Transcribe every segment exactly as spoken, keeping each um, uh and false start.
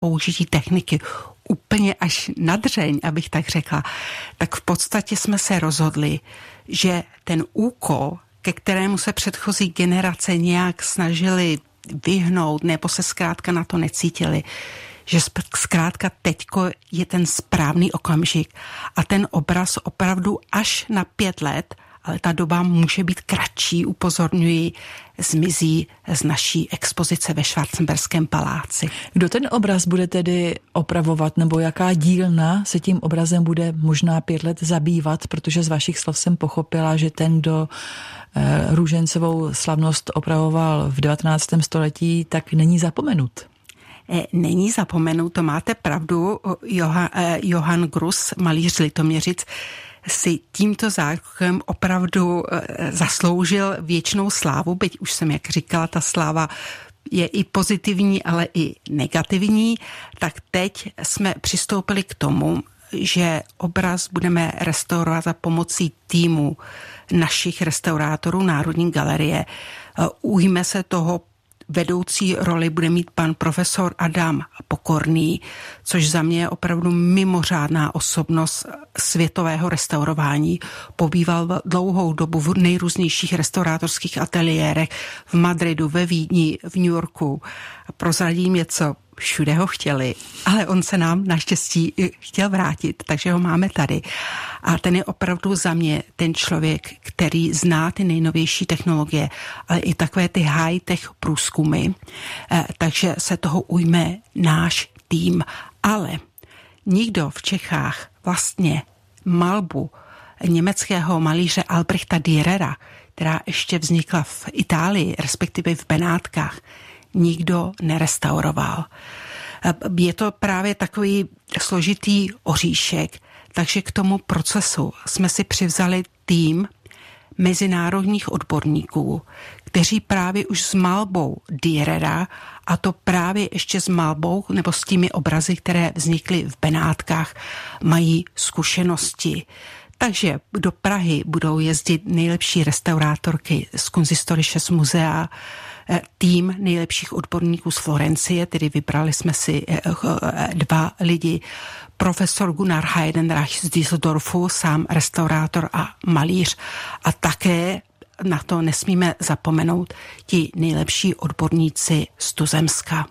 použití techniky úplně až na dřeň, abych tak řekla, tak v podstatě jsme se rozhodli, že ten úkol, ke kterému se předchozí generace nějak snažili vyhnout, nebo se zkrátka na to necítili, že zkrátka teďko je ten správný okamžik a ten obraz opravdu až na pět let, ale ta doba může být kratší, upozorňuji, zmizí z naší expozice ve Schwarzenberském paláci. Kdo ten obraz bude tedy opravovat, nebo jaká dílna se tím obrazem bude možná pět let zabývat, protože z vašich slov jsem pochopila, že ten, kdo eh, Růžencovou slavnost opravoval v devatenáctém století, tak není zapomenut. Není zapomenut, to máte pravdu. Johan, eh, Johann Gruss, malíř Litoměřic, si tímto zákrokem opravdu zasloužil věčnou slávu, byť už jsem, jak říkala, ta sláva je i pozitivní, ale i negativní, tak teď jsme přistoupili k tomu, že obraz budeme restaurovat za pomocí týmu našich restaurátorů Národní galerie. Ujme se toho vedoucí roli bude mít pan profesor Adam Pokorný, což za mě je opravdu mimořádná osobnost světového restaurování. Pobýval dlouhou dobu v nejrůznějších restaurátorských ateliérech v Madridu, ve Vídni, v New Yorku. Prozradím něco, všude ho chtěli, ale on se nám naštěstí chtěl vrátit, takže ho máme tady. A ten je opravdu za mě ten člověk, který zná ty nejnovější technologie, ale i takové ty high-tech průzkumy, takže se toho ujme náš tým. Ale nikdo v Čechách vlastně malbu německého malíře Albrechta Dürera, která ještě vznikla v Itálii, respektive v Benátkách, nikdo nerestauroval. Je to právě takový složitý oříšek, takže k tomu procesu jsme si přivzali tým mezinárodních odborníků, kteří právě už s malbou Dürera, a to právě ještě s malbou nebo s těmi obrazy, které vznikly v Benátkách, mají zkušenosti. Takže do Prahy budou jezdit nejlepší restaurátorky z Kunsthistorisches Muzea, tým nejlepších odborníků z Florencie, tedy vybrali jsme si dva lidi, profesor Gunnar Heidenreich z Düsseldorfu, sám restaurátor a malíř, a také na to nesmíme zapomenout ti nejlepší odborníci z tuzemska.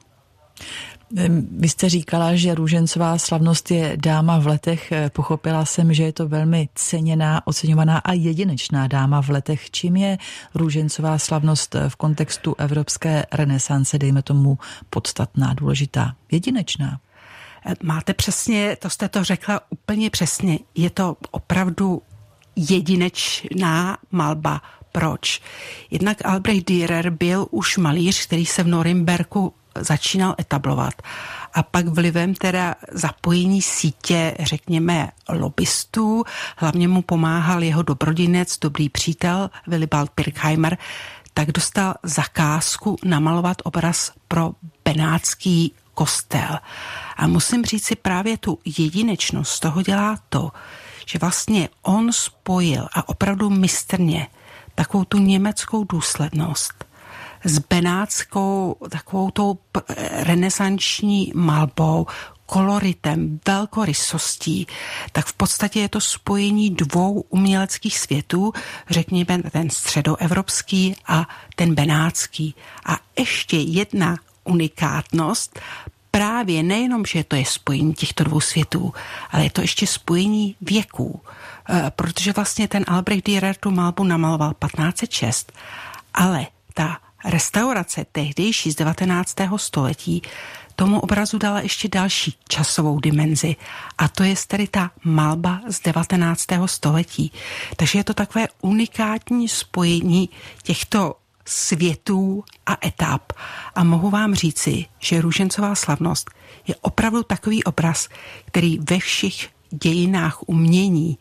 Vy jste říkala, že Růžencová slavnost je dáma v letech. Pochopila jsem, že je to velmi ceněná, oceňovaná a jedinečná dáma v letech. Čím je Růžencová slavnost v kontextu evropské renesance, dejme tomu, podstatná, důležitá, jedinečná? Máte přesně, to jste to řekla úplně přesně. Je to opravdu jedinečná malba. Proč? Jednak Albrecht Dürer byl už malíř, který se v Norimberku začínal etablovat. A pak vlivem teda zapojení sítě, řekněme, lobbystů, hlavně mu pomáhal jeho dobrodinec, dobrý přítel Willibald Pirkheimer, tak dostal zakázku namalovat obraz pro benátský kostel. A musím říct si, právě tu jedinečnost z toho dělá to, že vlastně on spojil a opravdu mistrně takovou tu německou důslednost s benátskou takovou tou renesanční malbou, koloritem, velkorysostí, tak v podstatě je to spojení dvou uměleckých světů, řekněme ten středoevropský a ten benátský. A ještě jedna unikátnost, právě nejenom, že to je spojení těchto dvou světů, ale je to ještě spojení věků, protože vlastně ten Albrecht Dürer tu malbu namaloval patnáct set šest, ale ta restaurace tehdejší z devatenáctého století tomu obrazu dala ještě další časovou dimenzi, a to je tedy ta malba z devatenáctého století. Takže je to takové unikátní spojení těchto světů a etap. A mohu vám říci, že Růžencová slavnost je opravdu takový obraz, který ve všech dějinách umění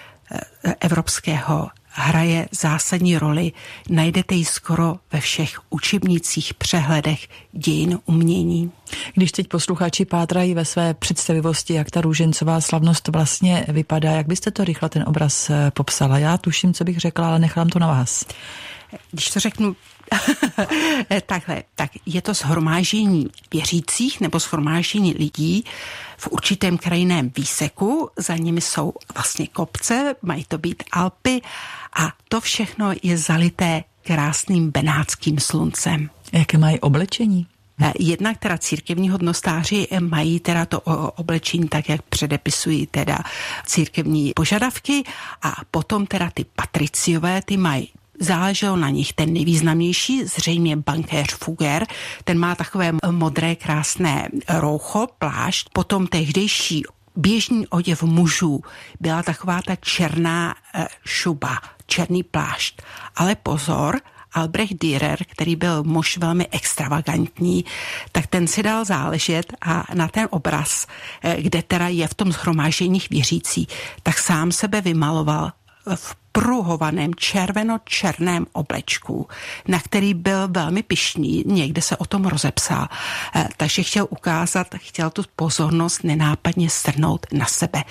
evropského hraje zásadní roli. Najdete ji skoro ve všech učebnicích, přehledech dějin umění. Když teď posluchači pátrají ve své představivosti, jak ta Růžencová slavnost vlastně vypadá, jak byste to rychle ten obraz popsala? Já tuším, co bych řekla, ale nechám to na vás. Když to řeknu takhle, tak je to shromáždění věřících nebo shromáždění lidí v určitém krajinném výseku, za nimi jsou vlastně kopce, mají to být Alpy a to všechno je zalité krásným benátským sluncem. Jaké mají oblečení? Jednak teda církevní hodnostáři mají teda to oblečení tak, jak předepisují teda církevní požadavky a potom teda ty patriciové, ty mají záleželo na nich ten nejvýznamnější, zřejmě bankéř Fugger, ten má takové modré krásné roucho, plášť, potom tehdejší běžný oděv mužů byla taková ta černá šuba, černý plášť. Ale pozor, Albrecht Dürer, který byl muž velmi extravagantní, tak ten si dal záležet a na ten obraz, kde teda je v tom shromáždění věřící, tak sám sebe vymaloval v pruhovaném červeno-černém oblečku, na který byl velmi pyšný, někde se o tom rozepsal. Takže chtěl ukázat, chtěl tu pozornost nenápadně strhnout na sebe.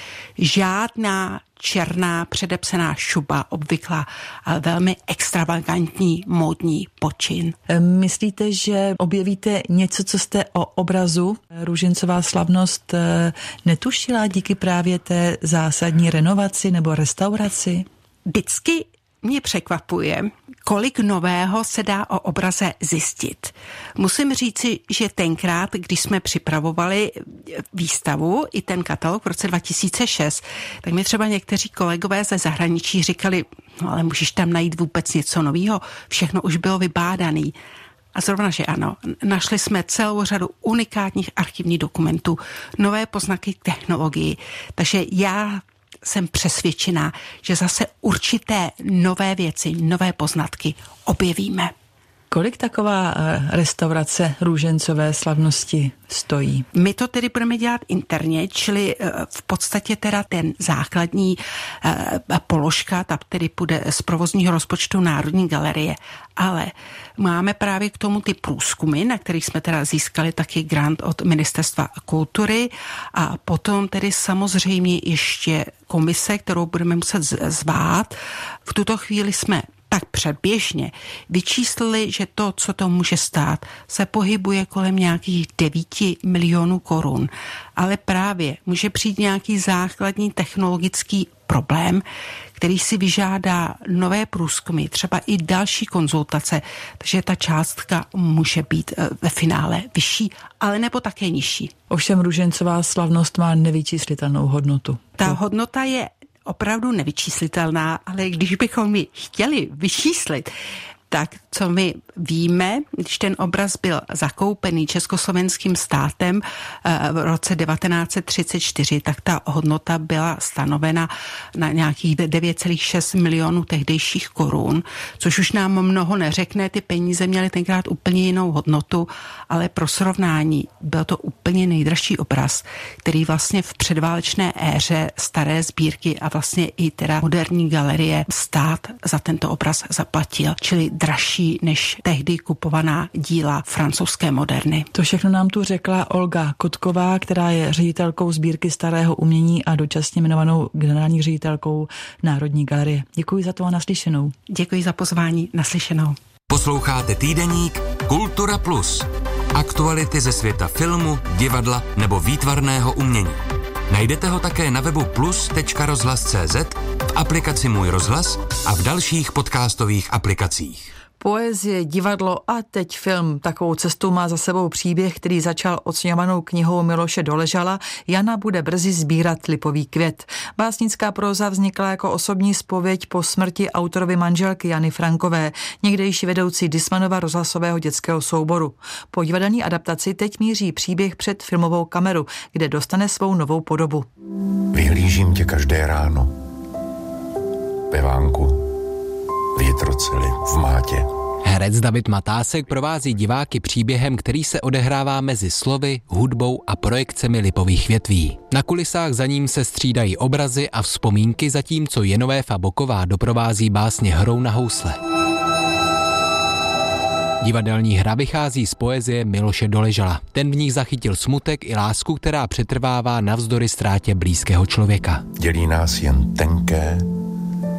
Žádná černá předepsaná šuba, obvyklá, ale velmi extravagantní módní počin. Myslíte, že objevíte něco, co jste o obrazu Růžencová slavnost netušila díky právě té zásadní renovaci nebo restauraci? Vždycky mě překvapuje, kolik nového se dá o obraze zjistit. Musím říci, že tenkrát, když jsme připravovali výstavu i ten katalog v roce dva tisíce šest, tak mi třeba někteří kolegové ze zahraničí říkali, no ale můžeš tam najít vůbec něco nového, všechno už bylo vybádaný. A zrovna, že ano, našli jsme celou řadu unikátních archivních dokumentů, nové poznaky k technologii, takže já jsem přesvědčená, že zase určité nové věci, nové poznatky objevíme. Kolik taková restaurace Růžencové slavnosti stojí? My to tedy budeme dělat interně, čili v podstatě teda ten základní položka, ta tedy půjde z provozního rozpočtu Národní galerie, ale máme právě k tomu ty průzkumy, na kterých jsme teda získali taky grant od Ministerstva kultury a potom tedy samozřejmě ještě komise, kterou budeme muset zvát. V tuto chvíli jsme tak předběžně vyčíslili, že to, co to může stát, se pohybuje kolem nějakých devíti milionů korun. Ale právě může přijít nějaký základní technologický problém, který si vyžádá nové průzkumy, třeba i další konzultace, takže ta částka může být ve finále vyšší, ale nebo také nižší. Ovšem Růžencová slavnost má nevyčíslitelnou hodnotu. Ta hodnota je opravdu nevyčíslitelná, ale když bychom ji chtěli vyčíslit, tak co my víme, když ten obraz byl zakoupený československým státem v roce devatenáct set třicet čtyři, tak ta hodnota byla stanovena na nějakých devět celá šest milionů tehdejších korun, což už nám mnoho neřekne, ty peníze měly tenkrát úplně jinou hodnotu, ale pro srovnání byl to úplně nejdražší obraz, který vlastně v předválečné éře staré sbírky a vlastně i teda moderní galerie stát za tento obraz zaplatil, čili dražší než tehdy kupovaná díla francouzské moderny. To všechno nám tu řekla Olga Kotková, která je ředitelkou sbírky starého umění a dočasně jmenovanou generální ředitelkou Národní galerie. Děkuji za to a naslyšenou. Děkuji za pozvání, naslyšenou. Posloucháte týdeník Kultura Plus. Aktuality ze světa filmu, divadla nebo výtvarného umění. Najdete ho také na webu plus tečka rozhlas tečka cé zet, v aplikaci Můj rozhlas a v dalších podcastových aplikacích. Poezie, divadlo a teď film. Takovou cestu má za sebou příběh, který začal oceňovanou knihou Miloše Doležala. Jana bude brzy sbírat lipový květ. Básnická próza vznikla jako osobní zpověď po smrti autorovy manželky Jany Frankové, někdejší vedoucí Dismanova rozhlasového dětského souboru. Po divadelní adaptaci teď míří příběh před filmovou kameru, kde dostane svou novou podobu. Vyhlížím tě každé ráno. Ve vánku. Větroceli v mátě. Herec David Matásek provází diváky příběhem, který se odehrává mezi slovy, hudbou a projekcemi lipových větví. Na kulisách za ním se střídají obrazy a vzpomínky, zatímco Jenové Boková doprovází básně hrou na housle. Divadelní hra vychází z poezie Miloše Doležala. Ten v ní zachytil smutek i lásku, která přetrvává navzdory ztrátě blízkého člověka. Dělí nás jen tenké,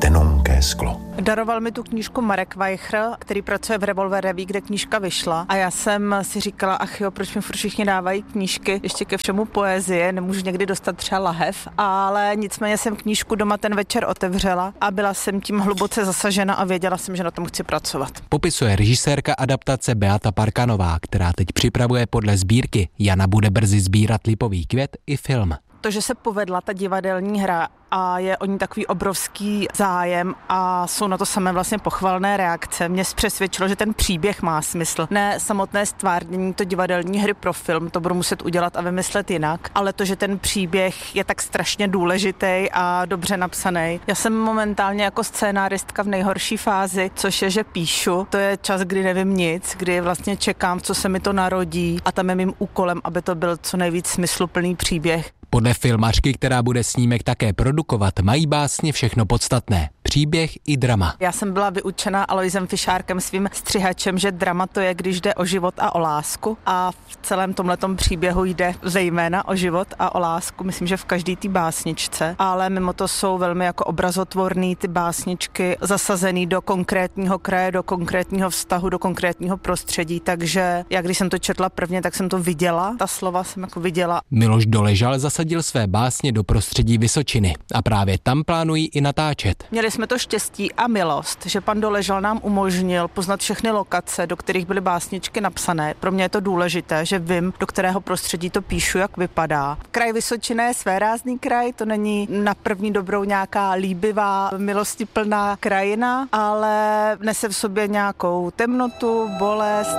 tenonké sklo. Daroval mi tu knížku Marek Weicher, který pracuje v Revolver Revue, kde knížka vyšla. A já jsem si říkala, ach jo, proč mi furt všichni dávají knížky, ještě ke všemu poezie, nemůžu někdy dostat třeba lahev, ale nicméně jsem knížku doma ten večer otevřela a byla jsem tím hluboce zasažena a věděla jsem, že na tom chci pracovat. Popisuje režisérka adaptace Beata Parkanová, která teď připravuje podle sbírky Jana bude brzy sbírat lipový květ i film. To, že se povedla ta divadelní hra a je o ní takový obrovský zájem a jsou na to samé vlastně pochvalné reakce, mě přesvědčilo, že ten příběh má smysl. Ne samotné stvárnění to divadelní hry pro film, to budu muset udělat a vymyslet jinak, ale to, že ten příběh je tak strašně důležitý a dobře napsaný. Já jsem momentálně jako scénáristka v nejhorší fázi, což je, že píšu. To je čas, kdy nevím nic, kdy vlastně čekám, co se mi to narodí a tam je mým úkolem, aby to byl co nejvíc smysluplný příběh. Podle filmařky, která bude snímek také produkovat, mají básně všechno podstatné. Příběh i drama. Já jsem byla vyučena Aloisem Fišárkem, svým střihačem, že drama to je, když jde o život a o lásku. A v celém tomhletom příběhu jde zejména o život a o lásku. Myslím, že v každý té básničce. Ale mimo to jsou velmi jako obrazotvorný ty básničky zasazený do konkrétního kraje, do konkrétního vztahu, do konkrétního prostředí. Takže já když jsem to četla prvně, tak jsem to viděla. Ta slova jsem jako viděla. Miloš Doležal zasadil své básně do prostředí Vysočiny a právě tam plánují i natáčet. Měli jsme to štěstí a milost, že pan Doležal nám umožnil poznat všechny lokace, do kterých byly básničky napsané. Pro mě je to důležité, že vím, do kterého prostředí to píšu, jak vypadá. Kraj Vysočina je svérázný kraj, to není na první dobrou nějaká líbivá, milostiplná krajina, ale nese v sobě nějakou temnotu, bolest.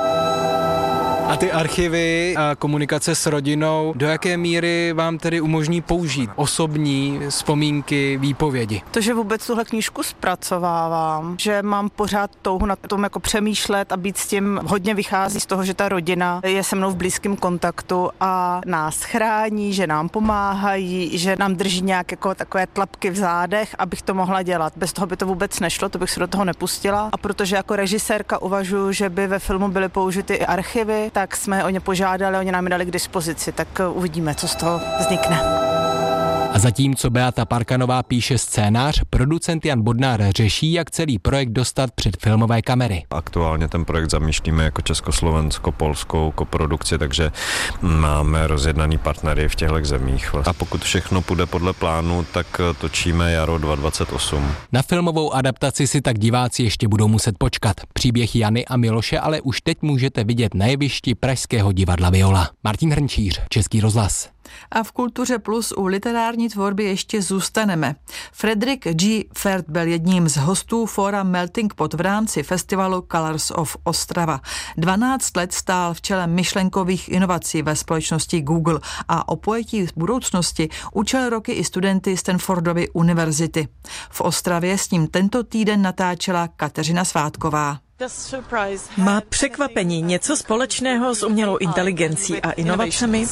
A ty archivy a komunikace s rodinou, do jaké míry vám tedy umožní použít osobní vzpomínky, výpovědi? To, že vůbec tuhle knížku zpracovávám, že mám pořád touhu na tom jako přemýšlet a být s tím, hodně vychází z toho, že ta rodina je se mnou v blízkém kontaktu a nás chrání, že nám pomáhají, že nám drží nějak jako takové tlapky v zádech, abych to mohla dělat. Bez toho by to vůbec nešlo, to bych se do toho nepustila. A protože jako režisérka uvažuji, že by ve filmu byly použity i archivy, tak jsme o ně požádali, oni nám je dali k dispozici, tak uvidíme, co z toho vznikne. A zatímco Beata Parkanová píše scénář, producent Jan Bodnár řeší, jak celý projekt dostat před filmové kamery. Aktuálně ten projekt zamýšlíme jako československo-polskou koprodukci, takže máme rozjednaný partnery v těchto zemích. A pokud všechno půjde podle plánu, tak točíme jaro dva tisíce dvacet osm. Na filmovou adaptaci si tak diváci ještě budou muset počkat. Příběh Jany a Miloše ale už teď můžete vidět na jevišti pražského divadla Viola. Martin Hrnčíř, Český rozhlas. A v Kultuře Plus u literární tvorby ještě zůstaneme. Frederick G. Ferd byl jedním z hostů fóra Melting Pot v rámci festivalu Colors of Ostrava. dvanáct let stál v čele myšlenkových inovací ve společnosti Google a o pojetí budoucnosti učil roky i studenty Stanfordovy univerzity. V Ostravě s ním tento týden natáčela Kateřina Svátková. Má překvapení něco společného s umělou inteligencí a inovacemi?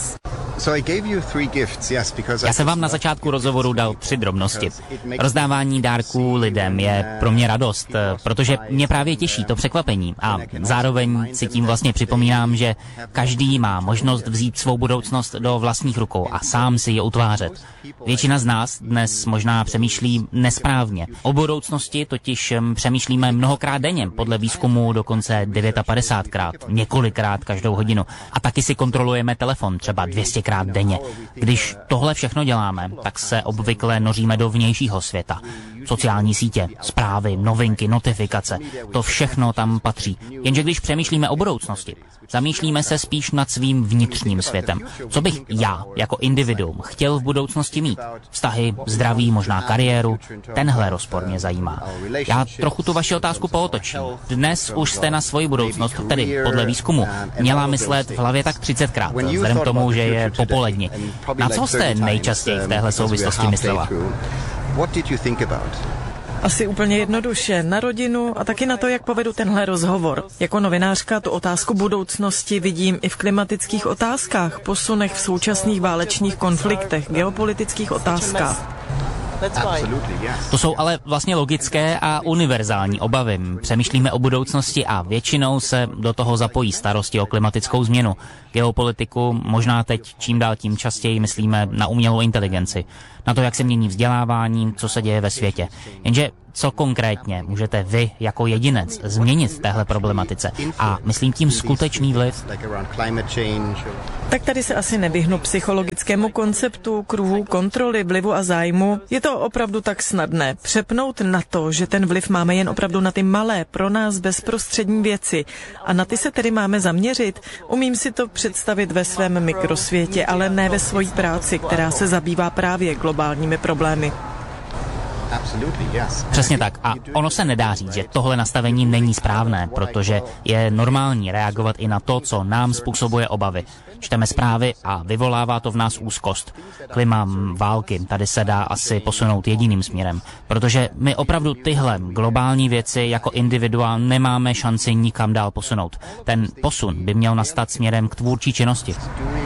Já jsem vám na začátku rozhovoru dal tři drobnosti. Rozdávání dárků lidem je pro mě radost, protože mě právě těší to překvapení a zároveň si tím vlastně připomínám, že každý má možnost vzít svou budoucnost do vlastních rukou a sám si je utvářet. Většina z nás dnes možná přemýšlí nesprávně. O budoucnosti totiž přemýšlíme mnohokrát denně, podle výzkumu dokonce padesát devětkrát, několikrát každou hodinu. A taky si kontrolujeme telefon třeba dvě stě krát denně. Když tohle všechno děláme, tak se obvykle noříme do vnějšího světa. Sociální sítě, zprávy, novinky, notifikace, to všechno tam patří. Jenže když přemýšlíme o budoucnosti, zamýšlíme se spíš nad svým vnitřním světem. Co bych já, jako individuum, chtěl v budoucnosti mít? Vztahy, zdraví, možná kariéru? Tenhle rozpor mě zajímá. Já trochu tu vaši otázku pootočím. Dnes už jste na svoji budoucnost, tedy podle výzkumu, měla myslet v hlavě tak třicetkrát, vzhledem k tomu, že je popoledni. Na co jste nejčastěji v téhle souvislosti myslela? Asi úplně jednoduše na rodinu a taky na to, jak povedu tenhle rozhovor. Jako novinářka tu otázku budoucnosti vidím i v klimatických otázkách, posunech v současných válečných konfliktech, geopolitických otázkách. To jsou ale vlastně logické a univerzální obavy. Přemýšlíme o budoucnosti a většinou se do toho zapojí starosti o klimatickou změnu, geopolitiku, možná teď čím dál tím častěji myslíme na umělou inteligenci, na to, jak se mění vzdělávání, co se děje ve světě. Jenže co konkrétně můžete vy jako jedinec změnit v téhle problematice a myslím tím skutečný vliv. Tak tady se asi nevyhnu psychologickému konceptu kruhu kontroly, vlivu a zájmu. Je to opravdu tak snadné přepnout na to, že ten vliv máme jen opravdu na ty malé, pro nás bezprostřední věci a na ty se tedy máme zaměřit. Umím si to představit ve svém mikrosvětě, ale ne ve svojí práci, která se zabývá právě globálními problémy. Přesně tak. A ono se nedá říct, že tohle nastavení není správné, protože je normální reagovat i na to, co nám způsobuje obavy. Čteme zprávy a vyvolává to v nás úzkost. Klima, války, tady se dá asi posunout jediným směrem, protože my opravdu tyhle globální věci jako individua nemáme šanci nikam dál posunout. Ten posun by měl nastat směrem k tvůrčí činnosti.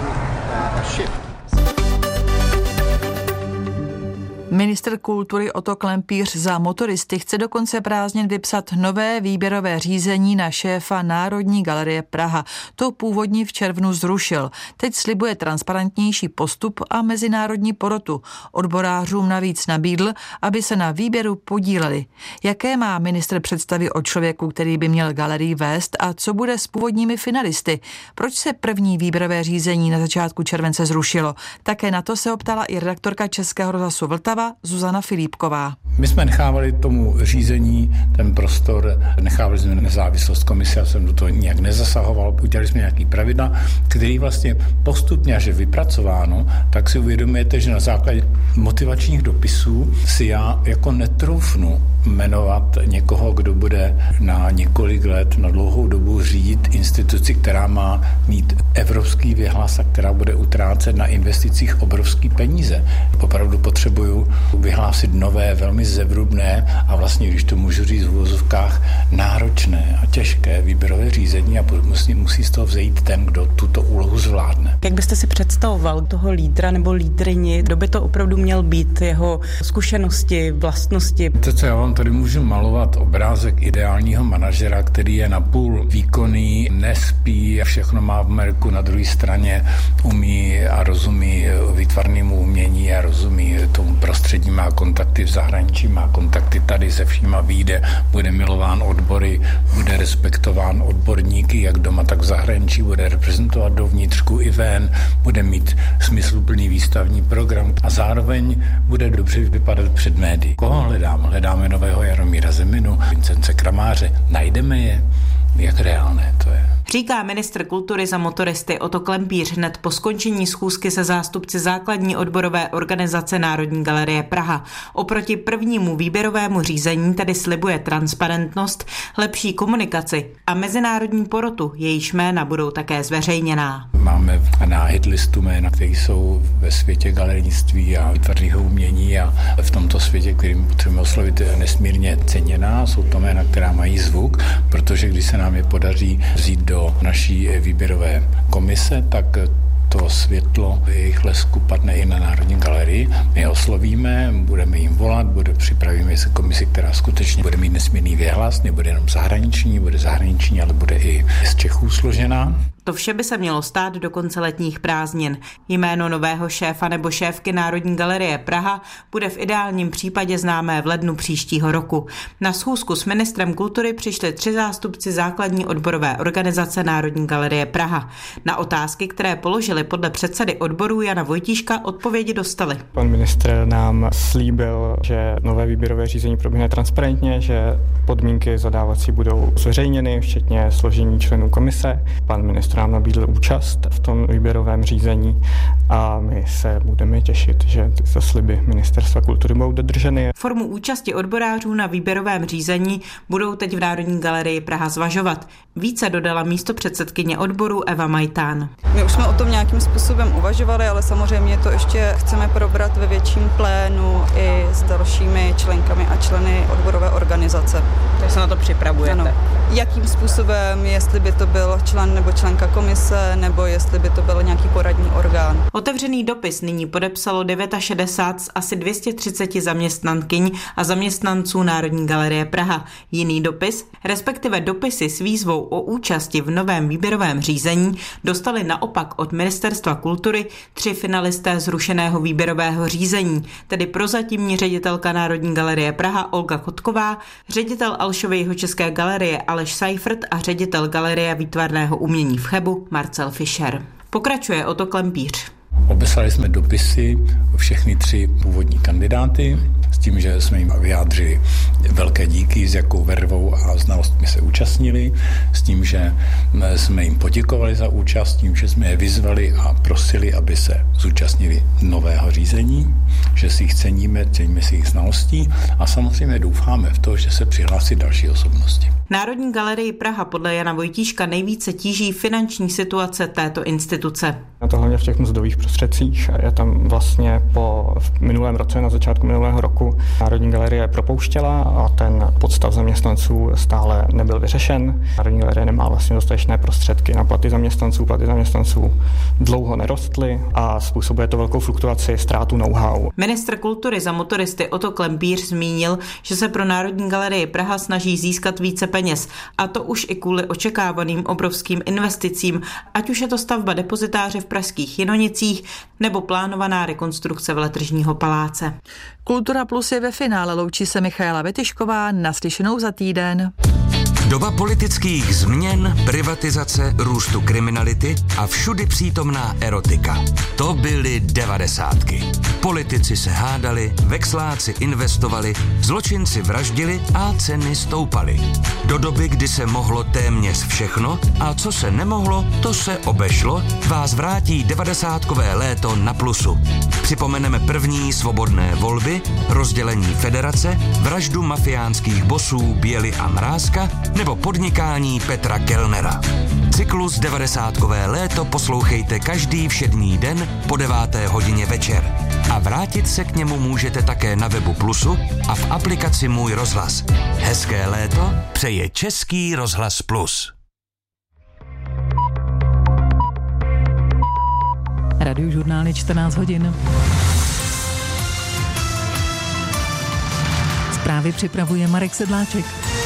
Ministr kultury Otto Klempíř za motoristy chce do konce prázdnin vypsat nové výběrové řízení na šéfa Národní galerie Praha. To původně v červnu zrušil. Teď slibuje transparentnější postup a mezinárodní porotu. Odborářům navíc nabídl, aby se na výběru podíleli. Jaké má ministr představy o člověku, který by měl galerii vést a co bude s původními finalisty? Proč se první výběrové řízení na začátku července zrušilo? Také na to se optala i redaktorka Českého rozhlasu Vltava Zuzana Filipková. My jsme nechávali tomu řízení ten prostor, nechávali jsme nezávislost komise, já jsem do toho nijak nezasahoval, udělali jsme nějaký pravidla, který vlastně postupně, až je vypracováno, tak si uvědomujete, že na základě motivačních dopisů si já jako netroufnu jmenovat někoho, kdo bude na několik let, na dlouhou dobu řídit instituci, která má mít evropský vyhlas a která bude utrácet na investicích obrovský peníze. Opravdu potřebuju vyhlásit nové, velmi zevrubné a vlastně, když to můžu říct v uvozovkách, náročné a těžké výběrové řízení a musí, musí z toho vzejít ten, kdo tuto úlohu zvládne. Jak byste si představoval toho lídra nebo lídryni, kdo by to opravdu měl být, jeho zkušenosti, vlastnosti? To, co já vám tady můžu malovat obrázek ideálního manažera, který je napůl výkonný, nespí a všechno má v merku, na druhé straně umí a rozumí výtvarnému umění a rozumí tomu prostředí, má kontakty v zahraničí, má kontakty tady se všíma vyjde, bude milován odbory, bude respektován odborníky, jak doma, tak v zahraničí, bude reprezentovat dovnitřku i ven, bude mít smysluplný výstavní program a zároveň bude dobře vypadat před médií. Koho hledám? Hledáme nového Jaromíra Zeminu, Vincence Kramáře. Najdeme je? Jak reálné to je? Říká ministr kultury za motoristy Otto Klempíř hned po skončení schůzky se zástupci základní odborové organizace Národní galerie Praha. Oproti prvnímu výběrovému řízení tedy slibuje transparentnost, lepší komunikaci a mezinárodní porotu, jejíž jména budou také zveřejněná. Máme na hitlistu jména, které jsou ve světě galerijnictví a výtvarného umění a v tomto světě, kterým potřebujeme oslovit, nesmírně ceněná. Jsou to jména, která mají zvuk, protože když se nám je podaří vzít do naší výběrové komise, tak to světlo jejich lesku padne i na Národní galerii. My je oslovíme, budeme jim volat, bude, připravíme se komisi, která skutečně bude mít nesmírný věhlas, nebude jenom zahraniční, bude zahraniční, ale bude i z Čechů složená. To vše by se mělo stát do konce letních prázdnin. Jméno nového šéfa nebo šéfky Národní galerie Praha bude v ideálním případě známé v lednu příštího roku. Na schůzku s ministrem kultury přišli tři zástupci základní odborové organizace Národní galerie Praha. Na otázky, které položili podle předsedy odborů Jana Vojtíška, odpovědi dostali. Pan ministr nám slíbil, že nové výběrové řízení proběhne transparentně, že podmínky zadávací budou zveřejněny, včetně složení členů komise. Pan ministr nám nabídl účast v tom výběrovém řízení a my se budeme těšit, že tyto sliby Ministerstva kultury budou dodrženy. Formu účasti odborářů na výběrovém řízení budou teď v Národní galerii Praha zvažovat. Více dodala místopředsedkyně odboru Eva Majtán. My už jsme o tom nějakým způsobem uvažovali, ale samozřejmě to ještě chceme probrat ve větším plénu i s dalšími členkami a členy odborové organizace. Takže se na to připravujete? Ano. Jakým způsobem, jestli by to byl člen nebo členka Evropská komise nebo jestli by to byl nějaký poradní orgán. Otevřený dopis nyní podepsalo šedesát devět z asi dvě stě třicet zaměstnankyň a zaměstnanců Národní galerie Praha. Jiný dopis, respektive dopisy s výzvou o účasti v novém výběrovém řízení, dostali naopak od Ministerstva kultury tři finalisté zrušeného výběrového řízení, tedy prozatímní ředitelka Národní galerie Praha Olga Kotková, ředitel Alšovy jihočeské galerie Aleš Seifert a ředitel Galerie výtvarného umění v Chebu Marcel Fischer. Pokračuje Otto Klempíř. Obeslali jsme dopisy všechny tři původní kandidáty s tím, že jsme jim vyjádřili velké díky, s jakou vervou a znalostmi se účastnili, s tím, že jsme jim poděkovali za účast, tím, že jsme je vyzvali a prosili, aby se zúčastnili nového řízení, že si jich ceníme, ceníme si jich znalostí a samozřejmě doufáme v to, že se přihlásí další osobnosti. Národní galerii Praha podle Jana Vojtíška nejvíce tíží finanční situace této instituce. A to hlavně v těch mzdových prostředcích. Je tam vlastně po v minulém roce, na začátku minulého roku, Národní galerie propouštěla a ten podstav zaměstnanců stále nebyl vyřešen. Národní galerie nemá vlastně dostatečné prostředky na platy zaměstnanců, platy zaměstnanců dlouho nerostly a způsobuje to velkou fluktuaci, ztrátu know-how. Ministr kultury za motoristy Otto Klempíř zmínil, že se pro Národní galerii Praha snaží získat více peněz, a to už i kvůli očekávaným obrovským investicím, ať už je to stavba depozitáře v pražských Jinonicích nebo plánovaná rekonstrukce Veletržního paláce. Kultura Plus je ve finále, loučí se Michaela Vetyšková, naslyšenou za týden. Doba politických změn, privatizace, růstu kriminality a všudy přítomná erotika. To byly devadesátky. Politici se hádali, vexláci investovali, zločinci vraždili a ceny stoupaly. Do doby, kdy se mohlo téměř všechno a co se nemohlo, to se obešlo, vás vrátí devadesátkové léto na Plusu. Připomeneme první svobodné volby, rozdělení federace, vraždu mafiánských bosů Běly a Mrázka nebo podnikání Petra Kellnera. Cyklus devadesátkové léto poslouchejte každý všední den po deváté hodině večer. A vrátit se k němu můžete také na webu Plusu a v aplikaci Můj rozhlas. Hezké léto přeje Český rozhlas Plus. Radiožurnály čtrnáct hodin. Zprávy připravuje Marek Sedláček.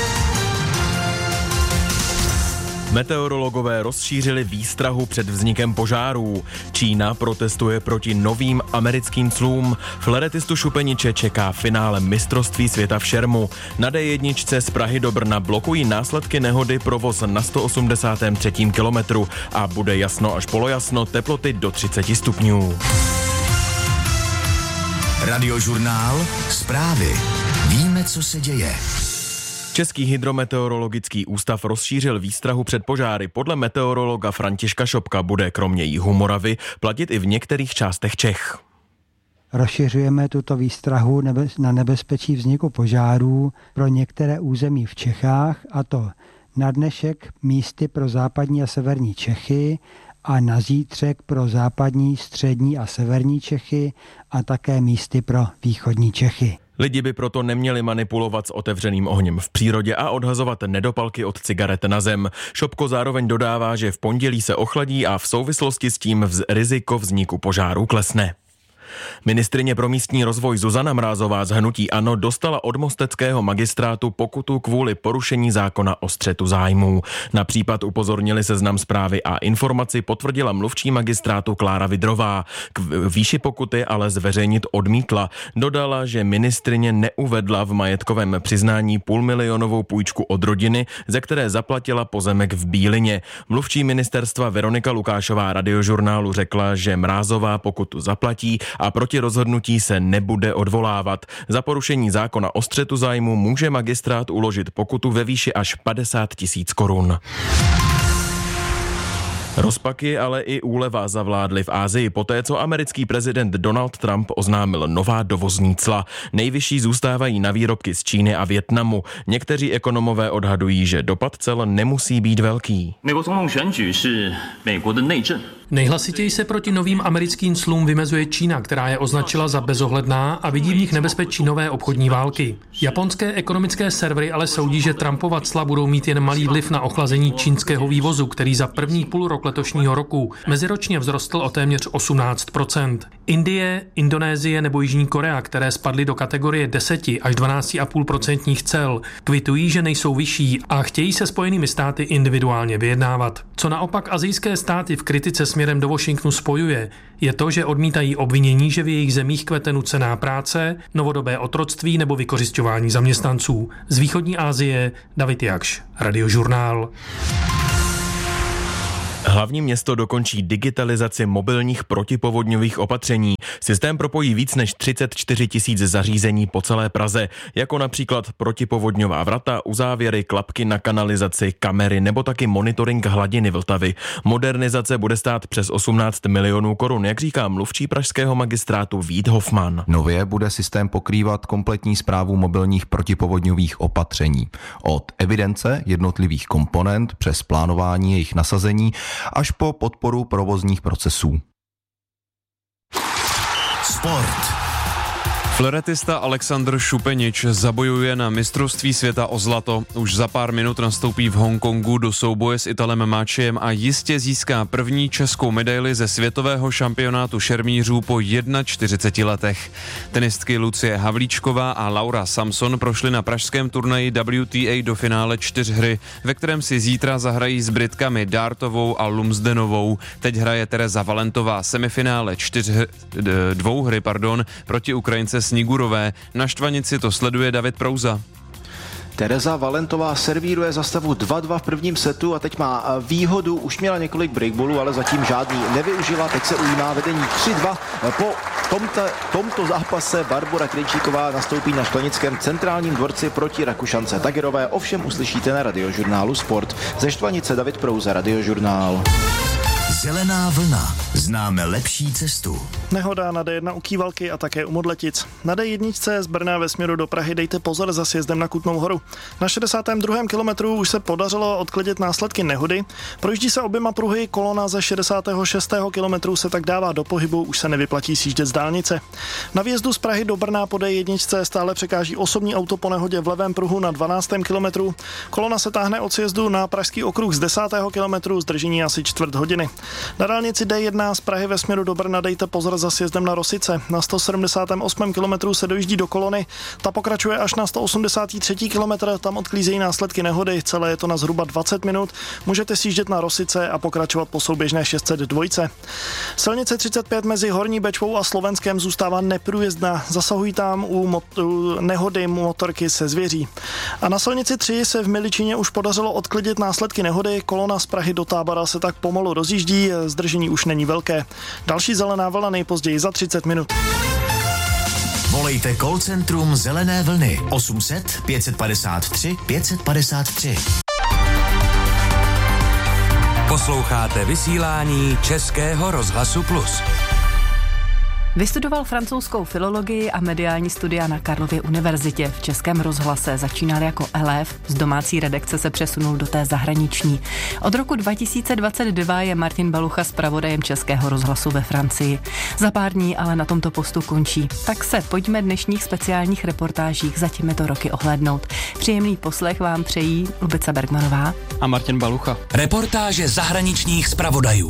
Meteorologové rozšířili výstrahu před vznikem požárů. Čína protestuje proti novým americkým clům. Fleretistu Šupeniče čeká finále mistrovství světa v šermu. Na dé jedna z Prahy do Brna blokují následky nehody provoz na sto osmdesátém třetím kilometru a bude jasno až polojasno, teploty do třicet stupňů. Radiožurnál, zprávy. Víme, co se děje. Český hydrometeorologický ústav rozšířil výstrahu před požáry. Podle meteorologa Františka Šopka bude kromě jihu Moravy platit i v některých částech Čech. Rozšiřujeme tuto výstrahu nebe, na nebezpečí vzniku požárů pro některé území v Čechách, a to na dnešek místy pro západní a severní Čechy a na zítřek pro západní, střední a severní Čechy a také místy pro východní Čechy. Lidi by proto neměli manipulovat s otevřeným ohněm v přírodě a odhazovat nedopalky od cigaret na zem. Šopko zároveň dodává, že v pondělí se ochladí a v souvislosti s tím vz- riziko vzniku požáru klesne. Ministryně pro místní rozvoj Zuzana Mrázová z hnutí ANO dostala od mosteckého magistrátu pokutu kvůli porušení zákona o střetu zájmů. Na případ upozornili Seznam Zprávy a informaci potvrdila mluvčí magistrátu Klára Vidrová. K výši pokuty ale zveřejnit odmítla. Dodala, že ministryně neuvedla v majetkovém přiznání půlmilionovou půjčku od rodiny, ze které zaplatila pozemek v Bílině. Mluvčí ministerstva Veronika Lukášová Radiožurnálu řekla, že Mrázová pokutu zaplatí a proti rozhodnutí se nebude odvolávat. Za porušení zákona o střetu zájmu může magistrát uložit pokutu ve výši až padesát tisíc korun. Rozpaky, ale i úleva zavládly v Asii poté, co americký prezident Donald Trump oznámil nová dovozní cla. Nejvyšší zůstávají na výrobky z Číny a Vietnamu. Někteří ekonomové odhadují, že dopad cel nemusí být velký. Nejhlasitěji se proti novým americkým clům vymezuje Čína, která je označila za bezohledná a vidí v nich nebezpečí nové obchodní války. Japonské ekonomické servery ale soudí, že Trumpova cla budou mít jen malý vliv na ochlazení čínského vývozu, který za první půl rok letošního roku meziročně vzrostl o téměř osmnáct procent. Indie, Indonésie nebo Jižní Korea, které spadly do kategorie deset až dvanáct celá pět procentních cel, kvitují, že nejsou vyšší a chtějí se Spojenými státy individuálně vyjednávat. Co naopak asijské státy v kritice směrem do Washingtonu spojuje, je to, že odmítají obvinění, že v jejich zemích kvete nucená práce, novodobé otroctví nebo vykořisťování zaměstnanců. Z východní Asie David Jakš, Radiožurnál. Hlavní město dokončí digitalizaci mobilních protipovodňových opatření. Systém propojí víc než třicet čtyři tisíc zařízení po celé Praze, jako například protipovodňová vrata, uzávěry, klapky na kanalizaci, kamery nebo taky monitoring hladiny Vltavy. Modernizace bude stát přes osmnáct milionů korun, jak říká mluvčí pražského magistrátu Vít Hofman. Nově bude systém pokrývat kompletní správu mobilních protipovodňových opatření. Od evidence jednotlivých komponent přes plánování jejich nasazení až po podporu provozních procesů. Sport. Floretista Alexandr Šupenič zabojuje na mistrovství světa o zlato. Už za pár minut nastoupí v Hongkongu do souboje s Italem Máčiem a jistě získá první českou medaili ze světového šampionátu šermířů po čtyřiceti jedna letech. Tenistky Lucie Havlíčková a Laura Samson prošly na pražském turnaji W T A do finále čtyřhry, ve kterém si zítra zahrají s Britkami Dartovou a Lumsdenovou. Teď hraje Tereza Valentová semifinále čtyř, dvouhry pardon, proti Ukrajince Snigurové. Na štvanici to sleduje David Prouza. Tereza Valentová servíruje za stavu dva dva v prvním setu a teď má výhodu, už měla několik breakballů, ale zatím žádný nevyužila, teď se ujímá vedení tři dva. Po tomto, tomto zápase Barbora Krejčíková nastoupí na Štvanickém centrálním dvorci proti Rakušance Tagerové, ovšem uslyšíte na Radiožurnálu Sport. Ze Štvanice David Prouza, Radiožurnál. Zelená vlna. Známe lepší cestu. Nehoda na D jedna u Kývalky a také u Modletic. Na D jedna z Brna ve směru do Prahy dejte pozor za sjezdem na Kutnou Horu. Na šedesátém druhém kilometru už se podařilo odklidit následky nehody. Projíždí se oběma pruhy, kolona ze šedesátého šestého kilometru se tak dává do pohybu, už se nevyplatí sjíždět z dálnice. Na výjezdu z Prahy do Brna po D jedna stále překáží osobní auto po nehodě v levém pruhu na dvanáctém kilometru. Kolona se táhne od sjezdu na pražský okruh z desátého kilometru, zdržení asi čtvrt hodiny. Na dálnici D jedna z Prahy ve směru do Brna dejte pozor za sjezdem na Rosice. Na sto sedmdesátém osmém kilometru se dojíždí do kolony, ta pokračuje až na sto osmdesátém třetím kilometru, tam odklízejí následky nehody, celé je to na zhruba dvacet minut. Můžete sjíždět na Rosice a pokračovat po souběžné šest set dva. Silnice třicet pět mezi Horní Bečvou a Slovenskem zůstává neprůjezdná, zasahují tam u, mot- u nehody motorky se zvěří. A na silnici tři se v Miličině už podařilo odklidit následky nehody, kolona z Prahy do Tábora se tak pomalu rozjíždí, zdržení už není velké. Další zelená vlna nejpozději za třicet minut. Volejte call centrum Zelené vlny osm set pět padesát tři pět padesát tři. Posloucháte vysílání Českého rozhlasu Plus. Vystudoval francouzskou filologii a mediální studia na Karlově univerzitě. V Českém rozhlase začínal jako elév, z domácí redakce se přesunul do té zahraniční. Od roku dva tisíce dvacet dva je Martin Balucha zpravodajem Českého rozhlasu ve Francii. Za pár dní ale na tomto postu končí. Tak se pojďme dnešních speciálních reportážích za těmito roky ohlédnout. Příjemný poslech vám přejí Lubica Bergmanová a Martin Balucha. Reportáže zahraničních zpravodajů.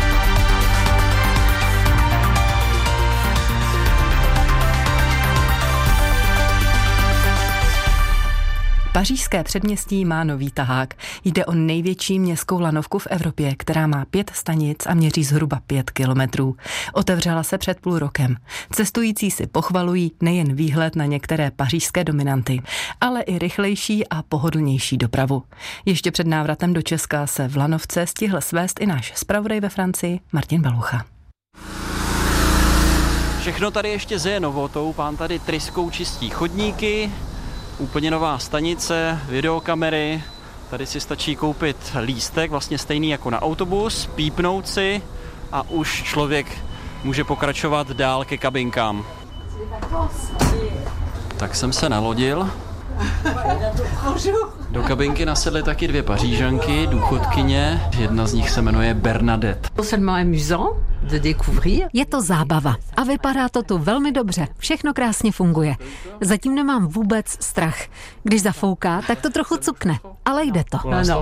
Pařížské předměstí má nový tahák. Jde o největší městskou lanovku v Evropě, která má pět stanic a měří zhruba pět kilometrů. Otevřela se před půl rokem. Cestující si pochvalují nejen výhled na některé pařížské dominanty, ale i rychlejší a pohodlnější dopravu. Ještě před návratem do Česka se v lanovce stihl svést i náš zpravodaj ve Francii Martin Balucha. Všechno tady ještě zeje novotou, pán tady tryskou čistí chodníky, úplně nová stanice, videokamery, tady si stačí koupit lístek, vlastně stejný jako na autobus, pípnout si a už člověk může pokračovat dál ke kabinkám. Tak jsem se nalodil. Do kabinky nasedly taky dvě Pařížanky, důchodkyně. Jedna z nich se jmenuje Bernadette. Je to zábava a vypadá to tu velmi dobře. Všechno krásně funguje. Zatím nemám vůbec strach. Když zafouká, tak to trochu cukne, ale jde to.